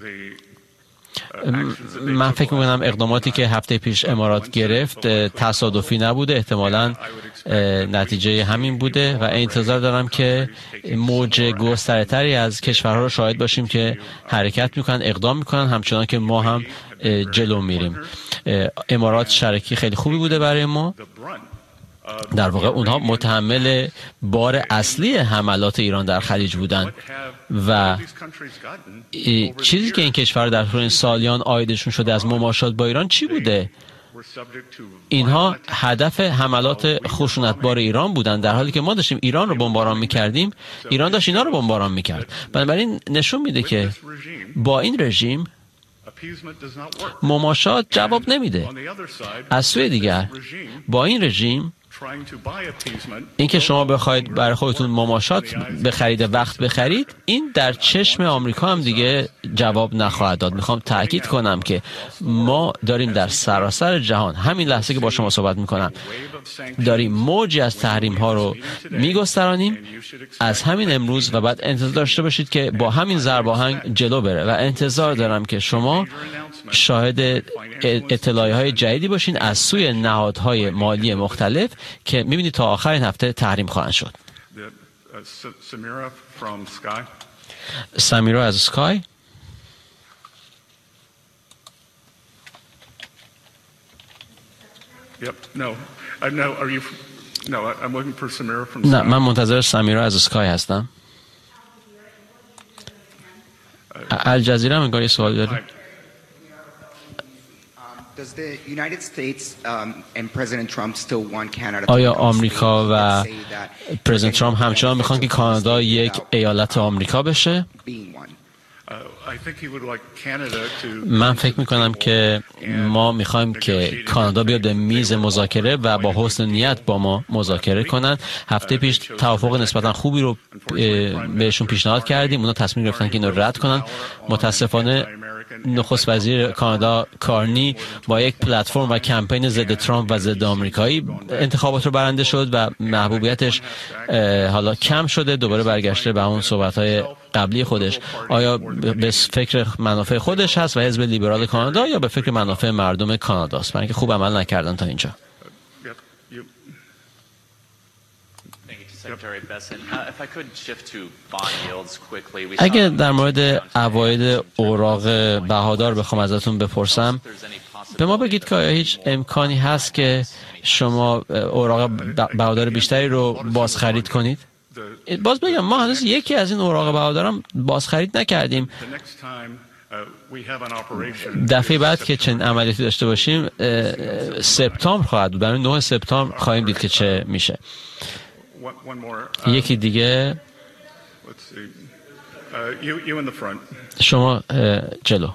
من فکر میکنم اقداماتی که هفته پیش امارات گرفت تصادفی نبوده، احتمالاً نتیجه همین بوده و انتظار دارم که موج گستره‌تری از کشورها رو شاهد باشیم که حرکت میکنن، اقدام میکنن، همچنان که ما هم جلو میریم. امارات شریکی خیلی خوبی بوده برای ما. در واقع اونها متحمل بار اصلی حملات ایران در خلیج بودن و چیزی که این کشور در طول این سالیان عایدشون شده از مماشات با ایران چی بوده؟ اینها هدف حملات خشونتبار ایران بودن، در حالی که ما داشتیم ایران رو بمباران میکردیم، ایران داشت اینا رو بمباران میکرد. بنابراین نشون میده که با این رژیم مماشات جواب نمیده. از سوی دیگر با این رژیم اینکه شما بخواید برای خودتون مماشات بخرید، وقت بخرید، این در چشم آمریکا هم دیگه جواب نخواهد داد. میخوام تأکید کنم که ما داریم در سراسر جهان، همین لحظه که با شما صحبت میکنم، داریم موجی از تحریم ها رو میگسترانیم از همین امروز و بعد انتظار داشته باشید که با همین ضرب آهنگ جلو بره و انتظار دارم که شما شاهد اطلاعی های جدیدی باشین از سوی نهادهای مالی مختلف که میبینید تا آخر این هفته تحریم خواهند شد. سمیرا از سکای. نه، من منتظر سمیرا از سکای هستم. الجزیره هم انگار یه سوال داره. آیا آمریکا و پرزیدنت ترامپ همچنان میخوان که کانادا یک ایالت آمریکا بشه؟ من فکر میکنم که ما میخوایم که کانادا بیاد به میز مذاکره و با حسن نیت با ما مذاکره کنن. هفته پیش توافق نسبتا خوبی رو بهشون پیشنهاد کردیم، اونا تصمیم گرفتن که اینو رد کنن. متاسفانه نخست وزیر کانادا کارنی با یک پلتفرم و کمپین ضد ترامپ و ضد آمریکایی انتخابات رو برنده شد و محبوبیتش حالا کم شده، دوباره برگشته به اون صحبت‌های قبلی خودش. آیا به فکر منافع خودش هست و حزب لیبرال کانادا یا به فکر منافع مردم کانادا است؟ برای اینکه خوب عمل نکردن تا اینجا. اگه در مورد عواید اوراق بهادار بخوام ازتون بپرسم، به ما بگید که آیا هیچ امکانی هست که شما اوراق بهادار بیشتری رو بازخرید کنید؟ باز بگم ما هنوز یکی از این اوراق بهادارم بازخرید نکردیم. دفعه بعد که چنین عملیاتی داشته باشیم سپتامبر خواهد بود، برای نه سپتامبر خواهیم دید که چه میشه. یکی دیگه، شما جلو.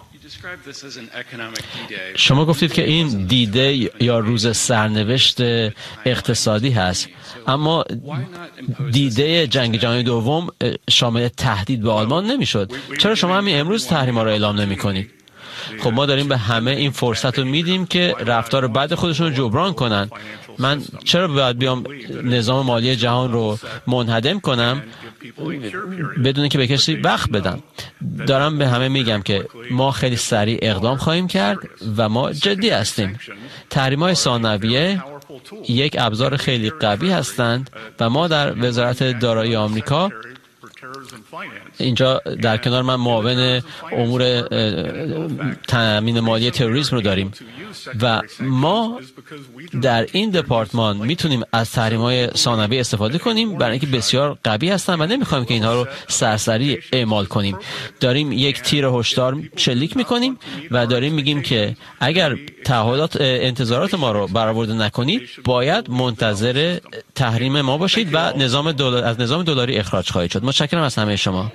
شما گفتید که این دیده یا روز سرنوشت اقتصادی هست، اما دیده جنگ جهانی دوم شامل تهدید به آلمان نمیشد. چرا شما همین امروز تحریم‌ها را اعلام نمی‌کنید؟ خب ما داریم به همه این فرصت رو میدیم که رفتار بد خودشون رو جبران کنن. من چرا باید بیام نظام مالی جهان رو منهدم کنم بدون که به کسی وقت بدم؟ دارم به همه میگم که ما خیلی سریع اقدام خواهیم کرد و ما جدی هستیم. تحریم‌های ثانویه یک ابزار خیلی قوی هستند و ما در وزارت دارایی آمریکا، اینجا در کنار من معاون امور تامین مالی تروریسم رو داریم و ما در این دپارتمان میتونیم از تحریم‌های ثانویه استفاده کنیم برای اینکه بسیار قوی هستن و نمیخوایم که اینها رو سرسری اعمال کنیم. داریم یک تیر هشدار شلیک میکنیم و داریم میگیم که اگر تعهدات انتظارات ما رو برآورده نکنید باید منتظر تحریم ما باشید و نظام دلار از نظام دلاری اخراج خواهید شد. متشکرم از همه شما.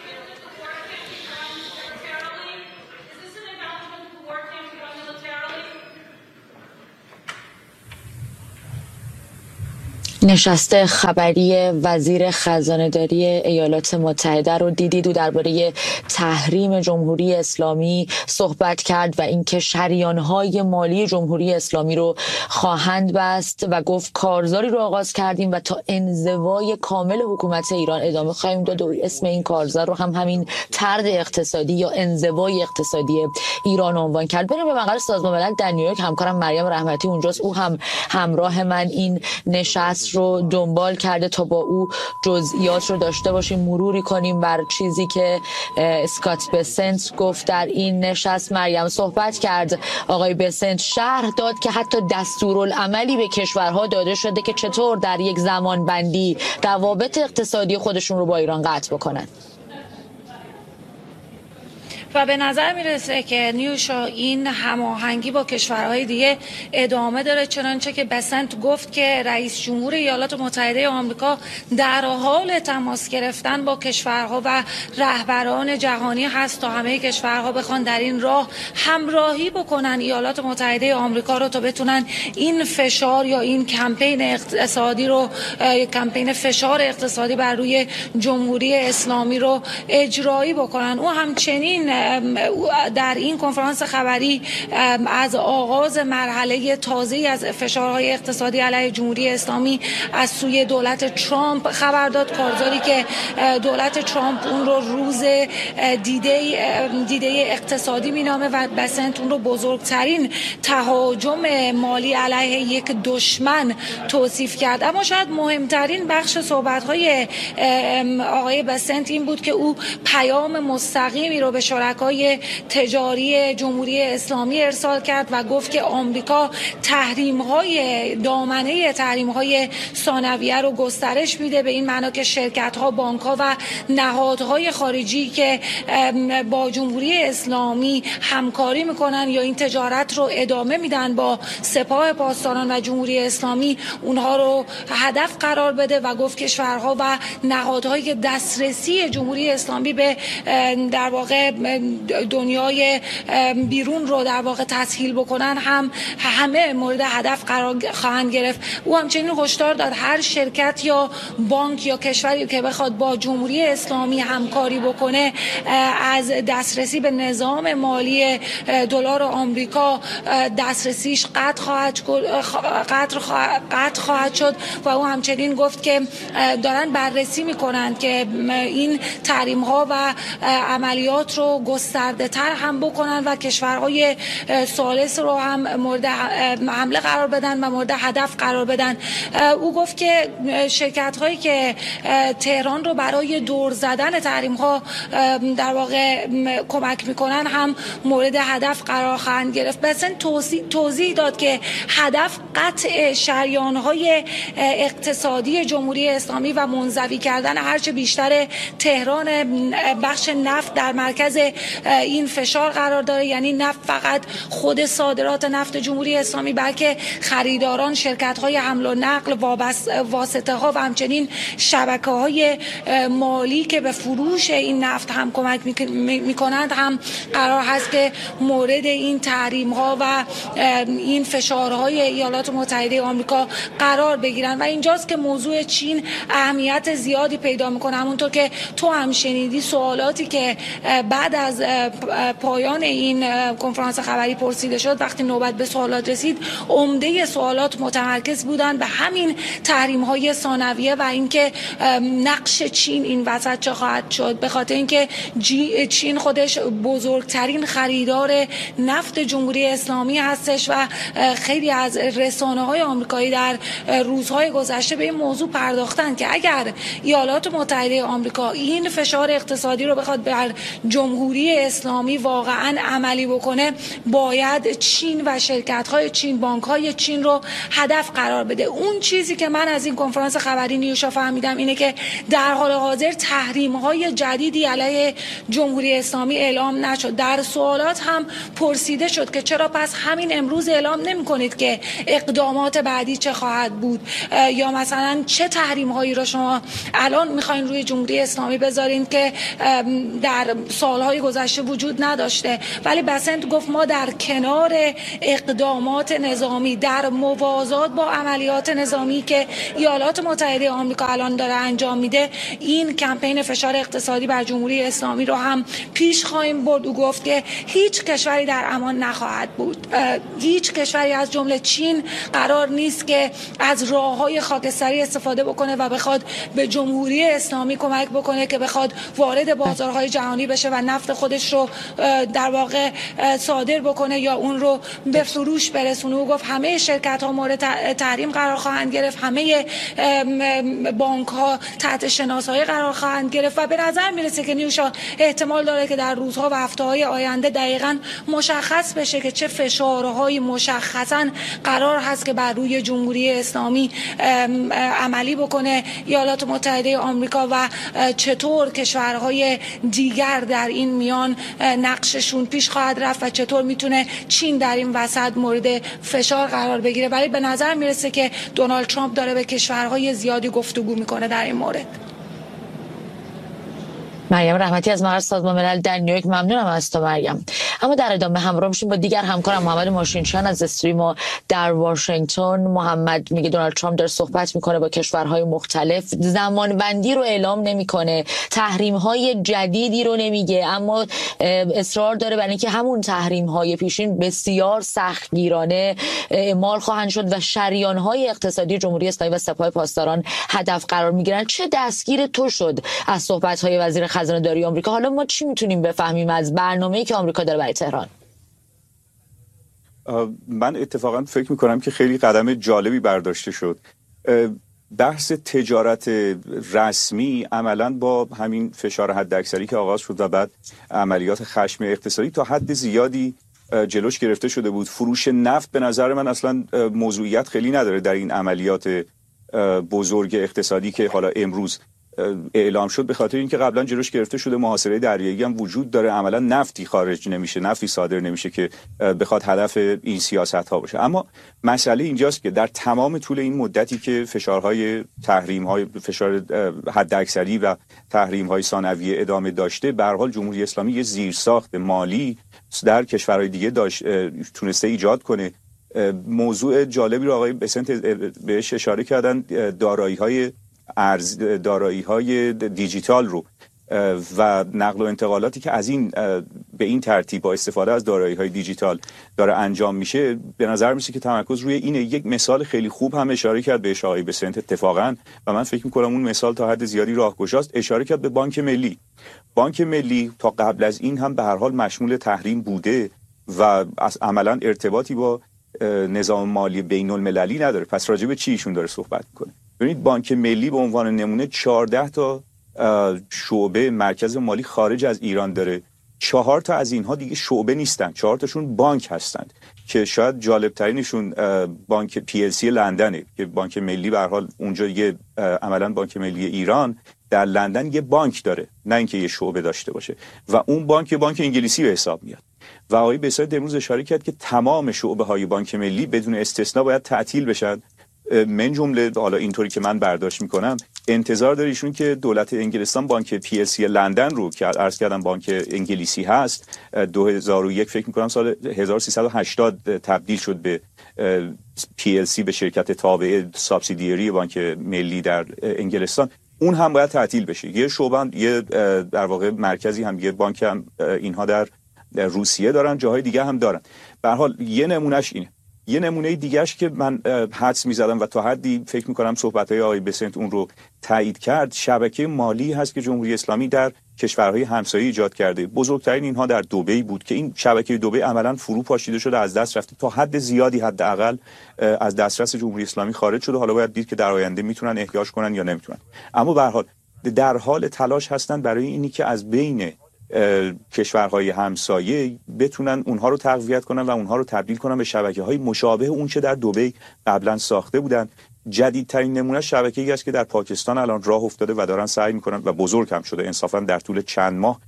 نشست خبری وزیر خزانه‌داری ایالات متحده رو دیدید و درباره تحریم جمهوری اسلامی صحبت کرد و اینکه شریان‌های مالی جمهوری اسلامی رو خواهند بست و گفت کارزاری رو آغاز کردیم و تا انزوای کامل حکومت ایران ادامه خواهیم داد و اسم این کارزار رو هم همین طرد اقتصادی یا انزوای اقتصادی ایران عنوان کرد. بریم به مقر سازمان ملل در نیویورک. همکارم مریم رحمتی اونجاست، او هم همراه من این نشست رو دنبال کرده تا با او جزئیات رو داشته باشیم، مروری کنیم بر چیزی که اسکات بسنت گفت در این نشست. مریم صحبت کرد آقای بسنت شرح داد که حتی دستورالعملی به کشورها داده شده که چطور در یک زمان بندی روابط اقتصادی خودشون رو با ایران قطع بکنن. و به نظر میرسه که نیوشا این هماهنگی با کشورهای دیگه ادامه داره، چنانچه که بسنت گفت که رئیس جمهور ایالات متحده آمریکا در حال تماس گرفتن با کشورها و رهبران جهانی هست تا همه کشورها بخوان در این راه همراهی بکنن ایالات متحده آمریکا رو تا بتونن این فشار یا این کمپین اقتصادی رو کمپین فشار اقتصادی بر روی جمهوری اسلامی رو اجرایی بکنن. او همچنین در این کنفرانس خبری از آغاز مرحله تازه‌ای از فشارهای اقتصادی علیه جمهوری اسلامی از سوی دولت ترامپ خبر داد، کارزاری که دولت ترامپ اون رو روز دیده دیده اقتصادی مینامه و بسنت اون رو بزرگترین تهاجم مالی علیه یک دشمن توصیف کرد. اما شاید مهمترین بخش صحبت‌های آقای بسنت این بود که او پیام مستقیمی رو به شرکای تجاری جمهوری اسلامی ارسال کرد و گفت که آمریکا تحریم‌های دامنه تحریم‌های ثانویه رو گسترش میده، به این معنا که شرکت‌ها، بانک‌ها و نهادهای خارجی که با جمهوری اسلامی همکاری میکنن یا این تجارت رو ادامه میدن با سپاه پاسداران و جمهوری اسلامی، اونها رو هدف قرار بده و گفت کشورها و نهادهایی که دسترسی جمهوری اسلامی به در واقع دنیای بیرون رو در واقع تسهیل بکنن هم همه مورد هدف قرار خواهند گرفت. او همچنین هشدار داد هر شرکت یا بانک یا کشوری که بخواد با جمهوری اسلامی همکاری بکنه از دسترسی به نظام مالی دلار آمریکا دسترسیش قطع خواهد قطع قطع خواهد شد و او همچنین گفت که دارن بررسی میکنند که این تحریم ها و عملیات رو گسترده تر هم بکنن و کشورهای ثالث رو هم مورد حمله قرار بدن و مورد هدف قرار بدن. او گفت که شرکت هایی که تهران رو برای دور زدن تحریم ها در واقع کمک میکنن هم مورد هدف قرار خواهند گرفت. مثلا توضیح, توضیح داد که هدف قطع شریان های اقتصادی جمهوری اسلامی و منزوی کردن هرچه بیشتر تهران بخش نفت در مرکز این فشار قرار داره. یعنی نفت فقط خود صادرات نفت جمهوری اسلامی بلکه خریداران، شرکت های حمل و نقل، واسطه ها و همچنین شبکه های مالی که به فروش این نفت هم کمک میکنند هم قرار هست که مورد این تحریم ها و این فشارهای ایالات متحده آمریکا قرار بگیرن. و اینجاست که موضوع چین اهمیت زیادی پیدا میکنه. همونطور که تو هم شنیدی سوالاتی که بعد از پایان این کنفرانس خبری پرسیده شد، وقتی نوبت به سوالات رسید، عمده سوالات متمرکز بودن به همین تحریم‌های ثانویه و اینکه نقش چین این وسط چه خواهد شد، به خاطر اینکه چین خودش بزرگترین خریدار نفت جمهوری اسلامی هستش و خیلی از رسانه‌های آمریکایی در روزهای گذشته به این موضوع پرداختن که اگر ایالات متحده آمریکا این فشار اقتصادی رو بخواد بر جمهوری اسلامی واقعا عملی بکنه، باید چین و شرکت‌های چین، بانک‌های چین رو هدف قرار بده. اون چیزی که من از این کنفرانس خبری نیوشا فهمیدم اینه که در حال حاضر تحریم‌های جدیدی علیه جمهوری اسلامی اعلام نشد. در سوالات هم پرسیده شد که چرا پس همین امروز اعلام نمی‌کنید که اقدامات بعدی چه خواهد بود، یا مثلا چه تحریم‌هایی را شما الان می‌خواید روی جمهوری اسلامی بذارین که در سالهای گذشته وجود نداشته. ولی بسنت گفت ما در کنار اقدامات نظامی در موازات با عملیات نظامی که ایالات متحده آمریکا الان داره انجام میده، این کمپین فشار اقتصادی بر جمهوری اسلامی رو هم پیش خواهیم برد. او گفت که هیچ کشوری در امان نخواهد بود، هیچ کشوری از جمله چین قرار نیست که از راههای خاکستری استفاده بکنه و بخواد به جمهوری اسلامی کمک بکنه که بخواد وارد بازارهای جهانی بشه و نفت خودش رو در واقع صادر بکنه یا اون رو به فروش برسونه. او گفت همه شرکت ها مورد تحریم قرار خواهند گرفت، همه بانک ها تحت شناسایی قرار خواهند گرفت و به نظر میرسه که نیوشا احتمال داره که در روزها و هفته‌های آینده دقیقاً مشخص بشه که چه فشارهای مشخصاً قرار هست که بر روی جمهوری اسلامی عملی بکنه ایالات متحده آمریکا و چطور کشورهای دیگر در این میان نقششون پیش خواهد رفت و چطور میتونه چین در این وسط مورد فشار قرار بگیره. ولی به نظر میرسه که دونالد ترامپ داره به کشورهای زیادی گفتگو میکنه در این مورد. مریم رحمتی از مقر سازمان ملل در نیویورک، ممنونم از تو مریم. اما در ادامه همراه میشیم با دیگر همکارم محمد ماشینشان از استریم در واشنگتن. محمد میگه دونالد ترامپ داره صحبت میکنه با کشورهای مختلف، زمان بندی رو اعلام نمیکنه، تحریم های جدیدی رو نمیگه، اما اصرار داره برای اینکه همون تحریم های پیشین بسیار سختگیرانه اعمال خواهند شد و شریان های اقتصادی جمهوری اسلامی و سپاه پاسداران هدف قرار میگیرن. چه دستگیر تو شد از صحبت های وزیر خزانه داری آمریکا؟ حالا ما چی میتونیم بفهمیم از برنامه‌ای که آمریکا داره برای تهران؟ من اتفاقا فکر میکنم که خیلی قدم جالبی برداشته شد. بحث تجارت رسمی عملاً با همین فشار حداکثری که آغاز شد و بعد عملیات خشم اقتصادی تا حد زیادی جلوش گرفته شده بود. فروش نفت به نظر من اصلا موضوعیت خیلی نداره در این عملیات بزرگ اقتصادی که حالا امروز اعلام شد، به خاطر اینکه قبلا جلوش گرفته شده، محاصره دریایی هم وجود داره، عملا نفتی خارج نمیشه، نفتی صادر نمیشه که بخواد هدف این سیاست ها باشه. اما مسئله اینجاست که در تمام طول این مدتی که فشارهای تحریم های فشار حداکثری و تحریم های ثانویه ادامه داشته، به هر حال جمهوری اسلامی یه زیرساخت مالی در کشورهای دیگه داشت تونسته ایجاد کنه. موضوع جالبی رو آقای بسنت بهش اشاره کردن، دارایی های ارز دارایی های دیجیتال رو و نقل و انتقالاتی که از این به این ترتیب با استفاده از دارایی های دیجیتال داره انجام میشه. به نظر میسه که تمرکز روی اینه. یک مثال خیلی خوب هم اشاره کرد بهش آقای بسنت اتفاقا و من فکر میکنم اون مثال تا حد زیادی راهگشاست. اشاره کرد به بانک ملی. بانک ملی تا قبل از این هم به هر حال مشمول تحریم بوده و عملا ارتباطی با نظام مالی بین المللی نداره. پس راجع به چی ایشون داره صحبت میکنه؟ ببینید بانک ملی به عنوان نمونه چهارده تا شعبه مرکز مالی خارج از ایران داره. چهار تا از اینها دیگه شعبه نیستن، چهار تاشون بانک هستند که شاید جالب ترینشون بانک پی ال سی لندنه که بانک ملی به هر حال اونجا یه عملا بانک ملی ایران در لندن یه بانک داره، نه اینکه یه شعبه داشته باشه و اون بانک بانک انگلیسی به حساب میاد. و آقای بساط امروز اشاره کرد که تمام شعبه های بانک ملی بدون استثنا باید تعطیل بشن. من جمله حالا اینطوری که من برداشت میکنم انتظار داره ایشون که دولت انگلستان بانک پی ال سی لندن رو که عرض کردم بانک انگلیسی هست دو هزار و یک فکر میکنم سال هزار و سیصد و هشتاد تبدیل شد به پی ال سی، به شرکت تابع سابسیدیری بانک ملی در انگلستان. اون هم باید تعطیل بشه. یه شعبه، یه در واقع مرکزی هم، یه بانک هم اینها در روسیه دارن، جاهای دیگه هم دارن. به هر حال یه نمونهش اینه. یه نمونه دیگهش که من حدس می‌زدم و تا حدی فکر می‌کنم صحبت‌های آقای بسنت اون رو تایید کرد، شبکه مالی هست که جمهوری اسلامی در کشورهای همسایه ایجاد کرده. بزرگترین اینها در دبی بود که این شبکه دبی عملاً فرو پاشیده شده، از دست رفته، تا حد زیادی حداقل از دسترس جمهوری اسلامی خارج شده. حالا باید دید که در آینده میتونن احیاش کنن یا نمیتونن. اما به هر حال در حال تلاش هستن برای اینی که از بین کشورهای همسایه بتونن اونها رو تقویت کنن و اونها رو تبدیل کنن به شبکه‌های مشابه اون چه در دبی قبلا ساخته بودن. جدیدترین نمونه شبکه‌ای است که در پاکستان الان راه افتاده و دارن سعی میکنن و بزرگ هم شده. انصافا در طول چند ماه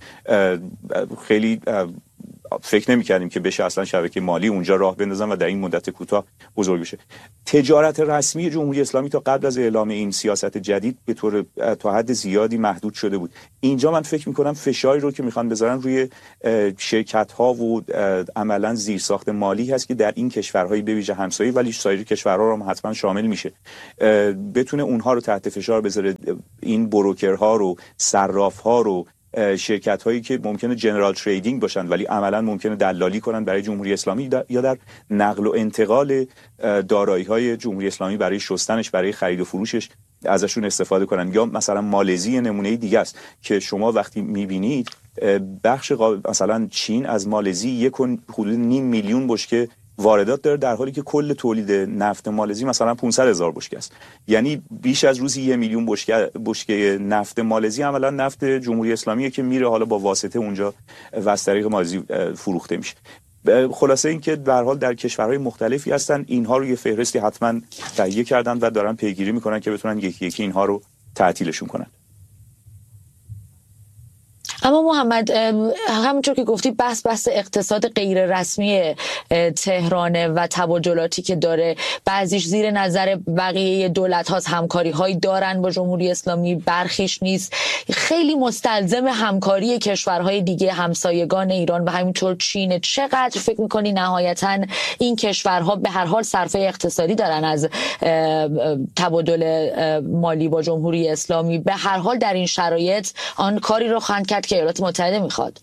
خیلی فکر نمی‌کردیم که بشه اصلا شبکه مالی اونجا راه بندازن و در این مدت کوتاه بزرگ بشه. تجارت رسمی جمهوری اسلامی تا قبل از اعلام این سیاست جدید به طور تا حد زیادی محدود شده بود. اینجا من فکر می‌کنم فشاری رو که می‌خوان بذارن روی شرکت‌ها و عملاً زیرساخت مالی هست که در این کشورهای به ویژه همسایه ولی سایر کشورها رو هم حتما شامل میشه، بتونه اونها رو تحت فشار بذاره، این بروکرها رو، صراف‌ها رو، شرکت هایی که ممکنه جنرال تریدینگ باشن ولی عملا ممکنه دلالی کنن برای جمهوری اسلامی یا در نقل و انتقال دارایی های جمهوری اسلامی برای شستنش، برای خرید و فروشش ازشون استفاده کنن. یا مثلا مالزی نمونه دیگه است که شما وقتی میبینید بخش مثلا چین از مالزی یک حدود نیم میلیون بشکه واردات داره، در حالی که کل تولید نفت مالزی مثلا پانصد هزار بشکه است. یعنی بیش از روزی یک میلیون بشکه بشکه نفت مالزی عملا نفت جمهوری اسلامیه که میره حالا با واسطه اونجا و از طریق مالزی فروخته میشه. خلاصه این که به هر حال در کشورهای مختلفی هستن، اینها رو یه فهرستی حتما تهیه کردن و دارن پیگیری میکنن که بتونن یکی یکی اینها رو تعطیلشون کنن. اما محمد، همونطور که گفتی بحث بحث اقتصاد غیر رسمی تهرانه و تبادلاتی که داره، بعضیش زیر نظر بقیه دولت هاست، همکاری هایی دارن با جمهوری اسلامی، برخیش نیست. خیلی مستلزم همکاری کشورهای دیگه همسایگان ایران و همینطور چین. چقدر فکر میکنی نهایتا این کشورها به هر حال صرفه اقتصادی دارن از تبادل مالی با جمهوری اسلامی؟ به هر حال در این شرایط آن کاری رو خواهند کرد که ایالات متحده میخواد؟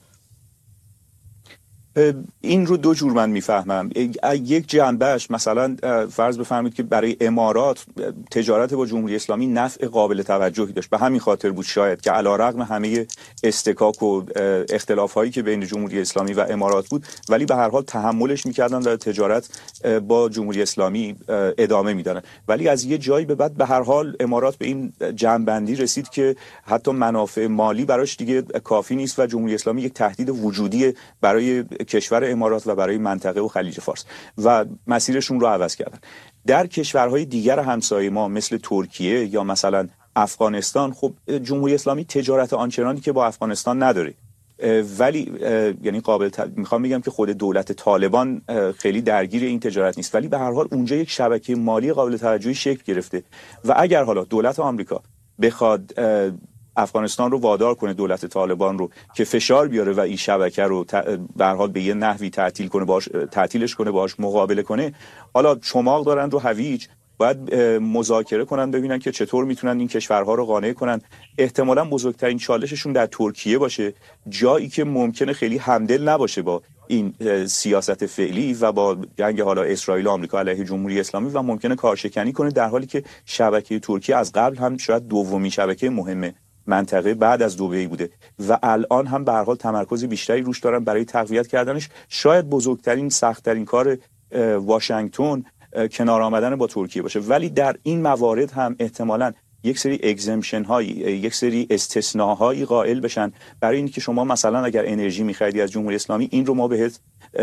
این رو دو جور من میفهمم. یک جنبهش مثلا فرض بفرمایید که برای امارات تجارت با جمهوری اسلامی نفع قابل توجهی داشت، به همین خاطر بود شاید که علیرغم همه استکاک و اختلافایی که بین جمهوری اسلامی و امارات بود ولی به هر حال تحملش میکردن و تجارت با جمهوری اسلامی ادامه میدادن. ولی از یه جایی به بعد به هر حال امارات به این جنبندی رسید که حتی منافع مالی براش دیگه کافی نیست و جمهوری اسلامی یک تهدید وجودی برای کشور امارات و برای منطقه و خلیج فارس و مسیرشون رو عوض کردن. در کشورهای دیگر همسایه ما مثل ترکیه یا مثلا افغانستان، خب جمهوری اسلامی تجارت آنچنانی که با افغانستان نداره، ولی یعنی قابل ت... میخوام بگم که خود دولت طالبان خیلی درگیر این تجارت نیست، ولی به هر حال اونجا یک شبکه مالی قابل توجهی شکل گرفته و اگر حالا دولت آمریکا بخواد افغانستان رو وادار کنه، دولت طالبان رو، که فشار بیاره و این شبکه رو به هر حال به یه نحوی تعطیل کنه، باش تعطیلش کنه، باهاش مقابله کنه، حالا چماق دارن رو هویج، باید مذاکره کنن ببینن که چطور میتونن این کشورها رو قانع کنن. احتمالاً بزرگترین چالششون در ترکیه باشه، جایی که ممکنه خیلی همدل نباشه با این سیاست فعلی و با جنگ حالا اسرائیل و آمریکا علیه جمهوری اسلامی و ممکنه کارشکنی کنه، در حالی که شبکه ترکیه از قبل هم شاید دومین شبکه مهمه منطقه بعد از دبی بوده و الان هم به هر حال تمرکز بیشتری روش دارن برای تقویت کردنش. شاید بزرگترین سخت‌ترین کار واشنگتن کنار آمدن با ترکیه باشه، ولی در این موارد هم احتمالاً یک سری اگزمشن هایی، یک سری استثناءهایی قائل بشن برای اینکه شما مثلا اگر انرژی می‌خریدی از جمهوری اسلامی، این رو ما بهت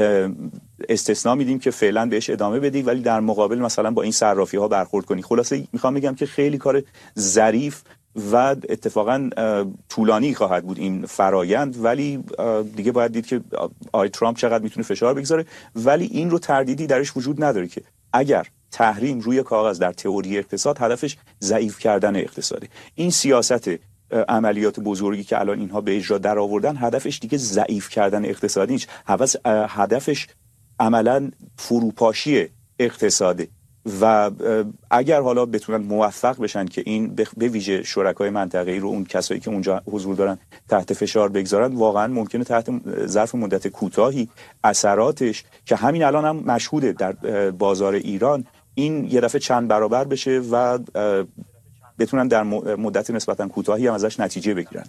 استثناء میدیم که فعلا بهش ادامه بدی ولی در مقابل مثلا با این صرافی ها برخورد کنی. خلاصه میخوام بگم که خیلی کار ظریف و اتفاقا طولانی خواهد بود این فرایند، ولی دیگه باید دید که آقای ترامپ چقدر میتونه فشار بگذاره. ولی این رو تردیدی درش وجود نداره که اگر تحریم روی کاغذ در تئوری اقتصاد هدفش ضعیف کردن اقتصاده، این سیاست عملیات بزرگی که الان اینها به اجرا در آوردن هدفش دیگه ضعیف کردن اقتصادی نیست، هدفش عملا فروپاشی اقتصاده. و اگر حالا بتونن موفق بشن که این به ویژه شرکای منطقه‌ای رو، اون کسایی که اونجا حضور دارن، تحت فشار بگذارن، واقعا ممکنه تحت ظرف مدت کوتاهی اثراتش که همین الان هم مشهوده در بازار ایران، این یه دفعه چند برابر بشه و بتونن در مدت نسبتا کوتاهی هم ازش نتیجه بگیرن.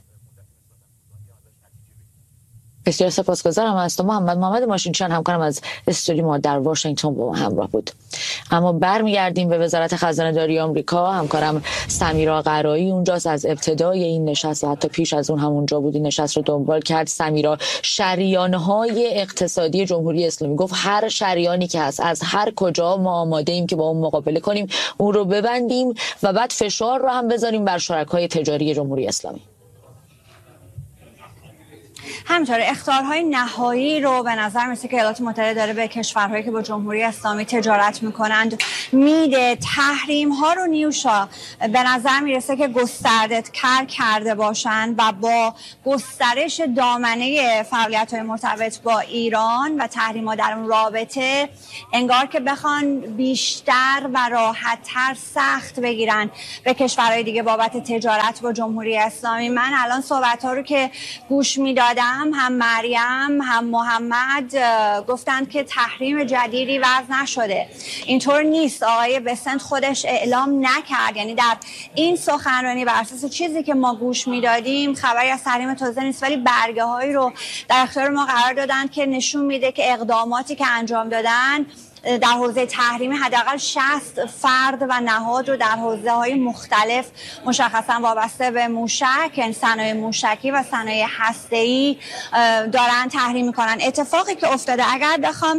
بسیار سپاسگزارم از تو محمد. محمد ماشینچیان همکارم از استودیو ما در واشنگتن با ما همراه بود. اما برمیگردیم به وزارت خزانه داری آمریکا. همکارم سمیرا قرایی اونجاست، از ابتدای این نشست و حتی پیش از اون همونجا بود، این نشست رو دنبال کرد. سمیرا، شریان‌های اقتصادی جمهوری اسلامی، گفت هر شریانی که هست از هر کجا ما آماده ایم که با اون مقابله کنیم، اون رو ببندیم و بعد فشار رو هم بذاریم بر شرکای تجاری جمهوری اسلامی. همینطور اخطارهای نهایی رو به نظر میسه که ایالات متحده داره به کشورهایی که با جمهوری اسلامی تجارت میکنند میده. تحریم ها رو نیوشا به نظر میرسه که گسترده کار کرده باشن و با گسترش دامنه فعالیت های مرتبط با ایران و تحریم ها در اون رابطه انگار که بخوان بیشتر و راحت‌تر سخت بگیرن به کشورهای دیگه بابت تجارت با جمهوری اسلامی. من الان صحبت ها رو که گوش میدادم، هم مریم هم محمد گفتند که تحریم جدیدی وضع نشده. اینطور نیست. آقای بسنت خودش اعلام نکرد، یعنی در این سخنرانی بر اساس چیزی که ما گوش میدادیم خبری از تحریم تازه نیست، ولی برگه هایی رو در اختیار ما قرار دادن که نشون میده که اقداماتی که انجام دادن در حوزه تحریمی حداقل شصت فرد و نهاد رو در حوزه‌های مختلف مشخصا وابسته به موشک، یعنی صنایع موشکی و صنایع هسته‌ای دارن تحریم میکنن. اتفاقی که افتاده، اگر بخوام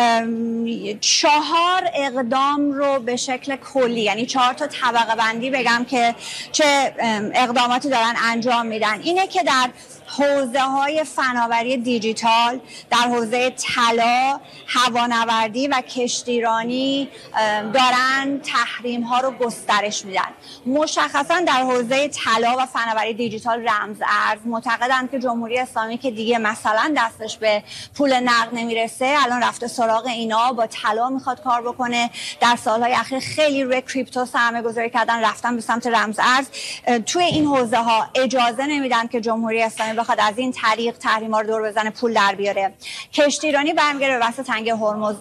چهار اقدام رو به شکل کلی، یعنی چهار تا طبقه بندی بگم که چه اقداماتی دارن انجام میدن، اینه که در حوزه های فناوری دیجیتال، در حوزه طلا، هوانوردی و کشتیرانی دارن تحریم ها رو گسترش میدن. مشخصا در حوزه طلا و فناوری دیجیتال رمز ارز معتقدند که جمهوری اسلامی که دیگه مثلا دستش به پول نقد نمیرسه، الان رفته سراغ اینا، با طلا میخواد کار بکنه. در سالهای اخیر خیلی روی کریپتو سرمایه گذاری کردن، رفتن به سمت رمز ارز. توی این حوزه ها اجازه نمیدن که جمهوری اسلامی بخواد از این طریق تحریم‌ها رو دور بزنه، پول در بیاره. کشتیرانی برمیگره به واسه تنگه هرمز.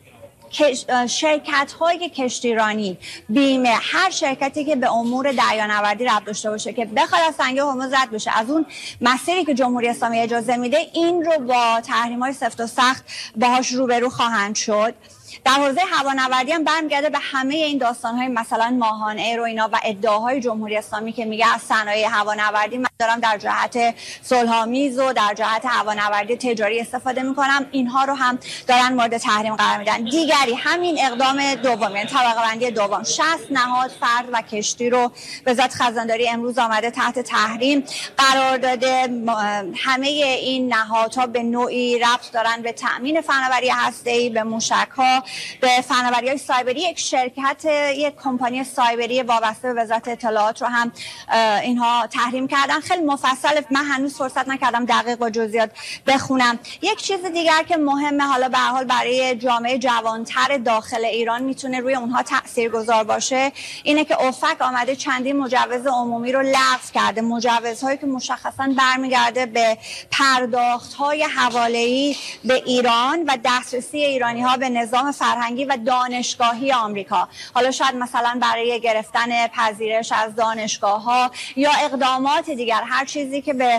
شرکت های کشتیرانی، بیمه، هر شرکتی که به امور دریانوردی ربط داشته باشه که بخواد از تنگه هرمز رد بشه، از اون مسیری که جمهوری اسلامی اجازه میده، این رو با تحریم‌های سفت و سخت باهاش روبرو خواهند شد. در حوزه هوانوردی هم برمیگرده به همه این داستان‌های مثلا ماهان ایر و اینا و ادعاهای جمهوری اسلامی که میگه از صنایع هوانوردی من دارم در جهت صلح‌آمیز و در جهت هوانوردی تجاری استفاده میکنم، اینها رو هم دارن مورد تحریم قرار میدن. دیگری همین اقدام دوم، یعنی طبقه بندی دوم، شصت نهاد، فرد و کشتی رو وزارت خزانداری امروز آمده تحت تحریم قرار داده. همه این نهادها به نوعی ربط دارن به تأمین فناوری هسته‌ای، به موشک‌ها، به فناوری‌های سایبری. یک شرکت، یک کمپانی سایبری وابسته به وزارت اطلاعات رو هم اینها تحریم کردن. خیلی مفصل، من هنوز فرصت نکردم دقیق و جزئیات بخونم. یک چیز دیگر که مهمه، حالا به هر حال برای جامعه جوانتر داخل ایران میتونه روی اونها تاثیرگذار باشه، اینه که اوفک آمده چندین مجوز عمومی رو لغو کرده. مجوزهایی که مشخصاً برمیگرده به پرداخت‌های حواله‌ای به ایران و دسترسی ایرانی‌ها به نظام فرهنگی و دانشگاهی آمریکا. حالا شاید مثلا برای گرفتن پذیرش از دانشگاه‌ها یا اقدامات دیگر، هر چیزی که به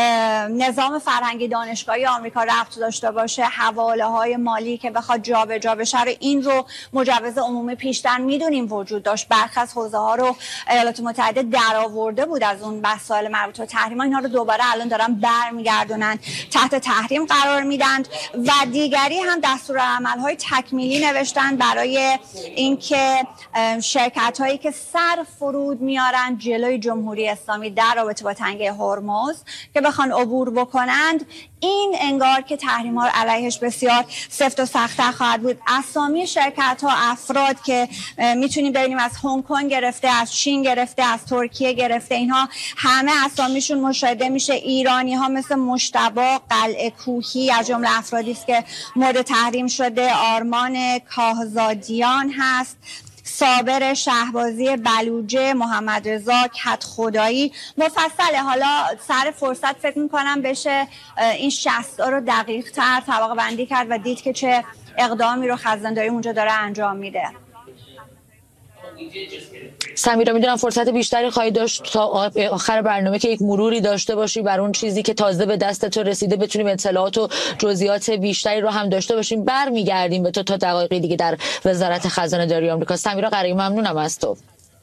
نظام فرهنگی دانشگاهی آمریکا ربط داشته باشه، حواله‌های مالی که بخواد جابجا بشه، این رو مجوز عمومی پیشتر میدونیم وجود داشت. برخی از حوزه‌ها رو ایالات متحده درآورده بود از اون مسائل مربوط به تحریم، اینا رو دوباره الان دارن برمیگردونن، تحت تحریم قرار میدن. و دیگری هم دستورالعمل‌های تکمیلی نوشتن برای اینکه شرکت هایی که سر فرود میارن جلوی جمهوری اسلامی در رابطه با تنگه هرمز که بخوان عبور بکنند، این انگار که تحریم ها علیهش بسیار سفت و سخت‌تر خواهد بود. اسامی شرکت ها، افراد که میتونیم ببینیم از هنگ کنگ گرفته، از چین گرفته، از ترکیه گرفته، اینها همه اسامیشون مشاهده میشه. ایرانی ها مثل مجتبی قلعه کوهی از جمله افرادی است که مورد تحریم شده. آرمان کاهزادیان هست صابر شهبازی، بلوجه، محمد رضا کدخدایی مفصله. حالا سر فرصت فکر میکنم بشه این شصت رو دقیق تر طبقه بندی کرد و دید که چه اقدامی رو خزانداری اونجا داره انجام میده. سمیرا میدونم فرصت بیشتری خواهی داشت تا آخر برنامه که یک مروری داشته باشی بر اون چیزی که تازه به دست تو رسیده، بتونیم اطلاعات و جزئیات بیشتری رو هم داشته باشیم. برمیگردیم به تو تا دقایقی دیگه در وزارت خزانه داری آمریکا. سمیرا قرایی ممنونم از تو.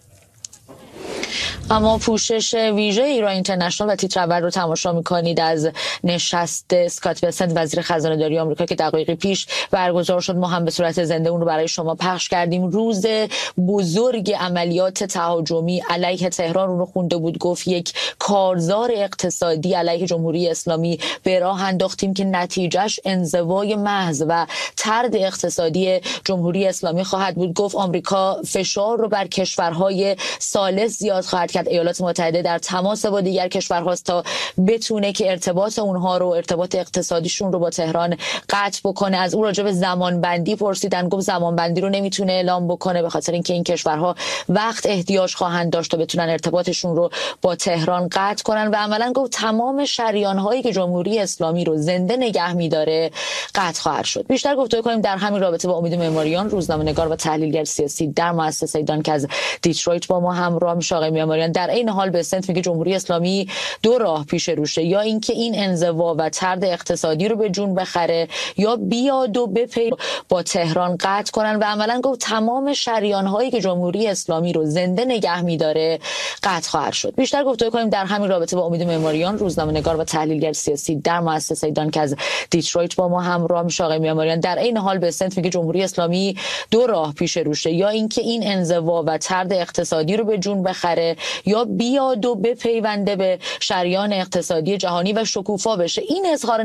اما پوشش ویژه ایران اینترنشنال و تیتر اول رو تماشا میکنید از نشست اسکات بسنت وزیر خزانه داری آمریکا که دقایقی پیش برگزار شد. ما هم به صورت زنده اون رو برای شما پخش کردیم. روز بزرگ عملیات تهاجمی علیه تهران رو خونده بود، گفت یک کارزار اقتصادی علیه جمهوری اسلامی به راه انداختیم که نتیجهش انزوای محض و طرد اقتصادی جمهوری اسلامی خواهد بود. گفت آمریکا فشار رو بر کشورهای ثالث زیاد خواهد کرد. ایالات متحده در تماس با دیگر کشورهاست تا بتونه که ارتباط اونها رو، ارتباط اقتصادیشون رو با تهران قطع بکنه. از اون راجع به زمان بندی پرسیدن، گفت زمان بندی رو نمیتونه اعلام بکنه به خاطر اینکه این کشورها وقت احتیاج خواهند داشت تا بتونن ارتباطشون رو با تهران قطع کنن و عملاً گفت تمام شریان‌هایی که جمهوری اسلامی رو زنده نگه می‌داره قطع خواهد شد. بیشتر گفتگو کنیم در همین رابطه با امید معماریان، روزنامه‌نگار و تحلیلگر سیاسی در مؤسسه دان که از دیترویت با ما همراه میشه. آقای معماریان، در این حال بسنت میگه جمهوری اسلامی دو راه پیش روشه، یا اینکه این انزوا و طرد اقتصادی رو به جون بخره یا بیاد و بپی با تهران قطع کنن و عملاً گفت تمام شریان‌هایی که جمهوری اسلامی رو زنده نگه می‌داره قطع خواهد شد. بیشتر گفتگو کنیم در همین رابطه با امید معماریان، روزنامه‌نگار و تحلیلگر سیاسی در مؤسسه دان که از دیترویت با ما همراه میشه. آقای معماریان، در این حال بسنت میگه جمهوری اسلامی دو راه پیش روشه، یا اینکه این انزوا و طرد اقتصادی رو به جون بخره یا بیاد و بپیونده به شریان اقتصادی جهانی و شکوفا بشه. این اظهار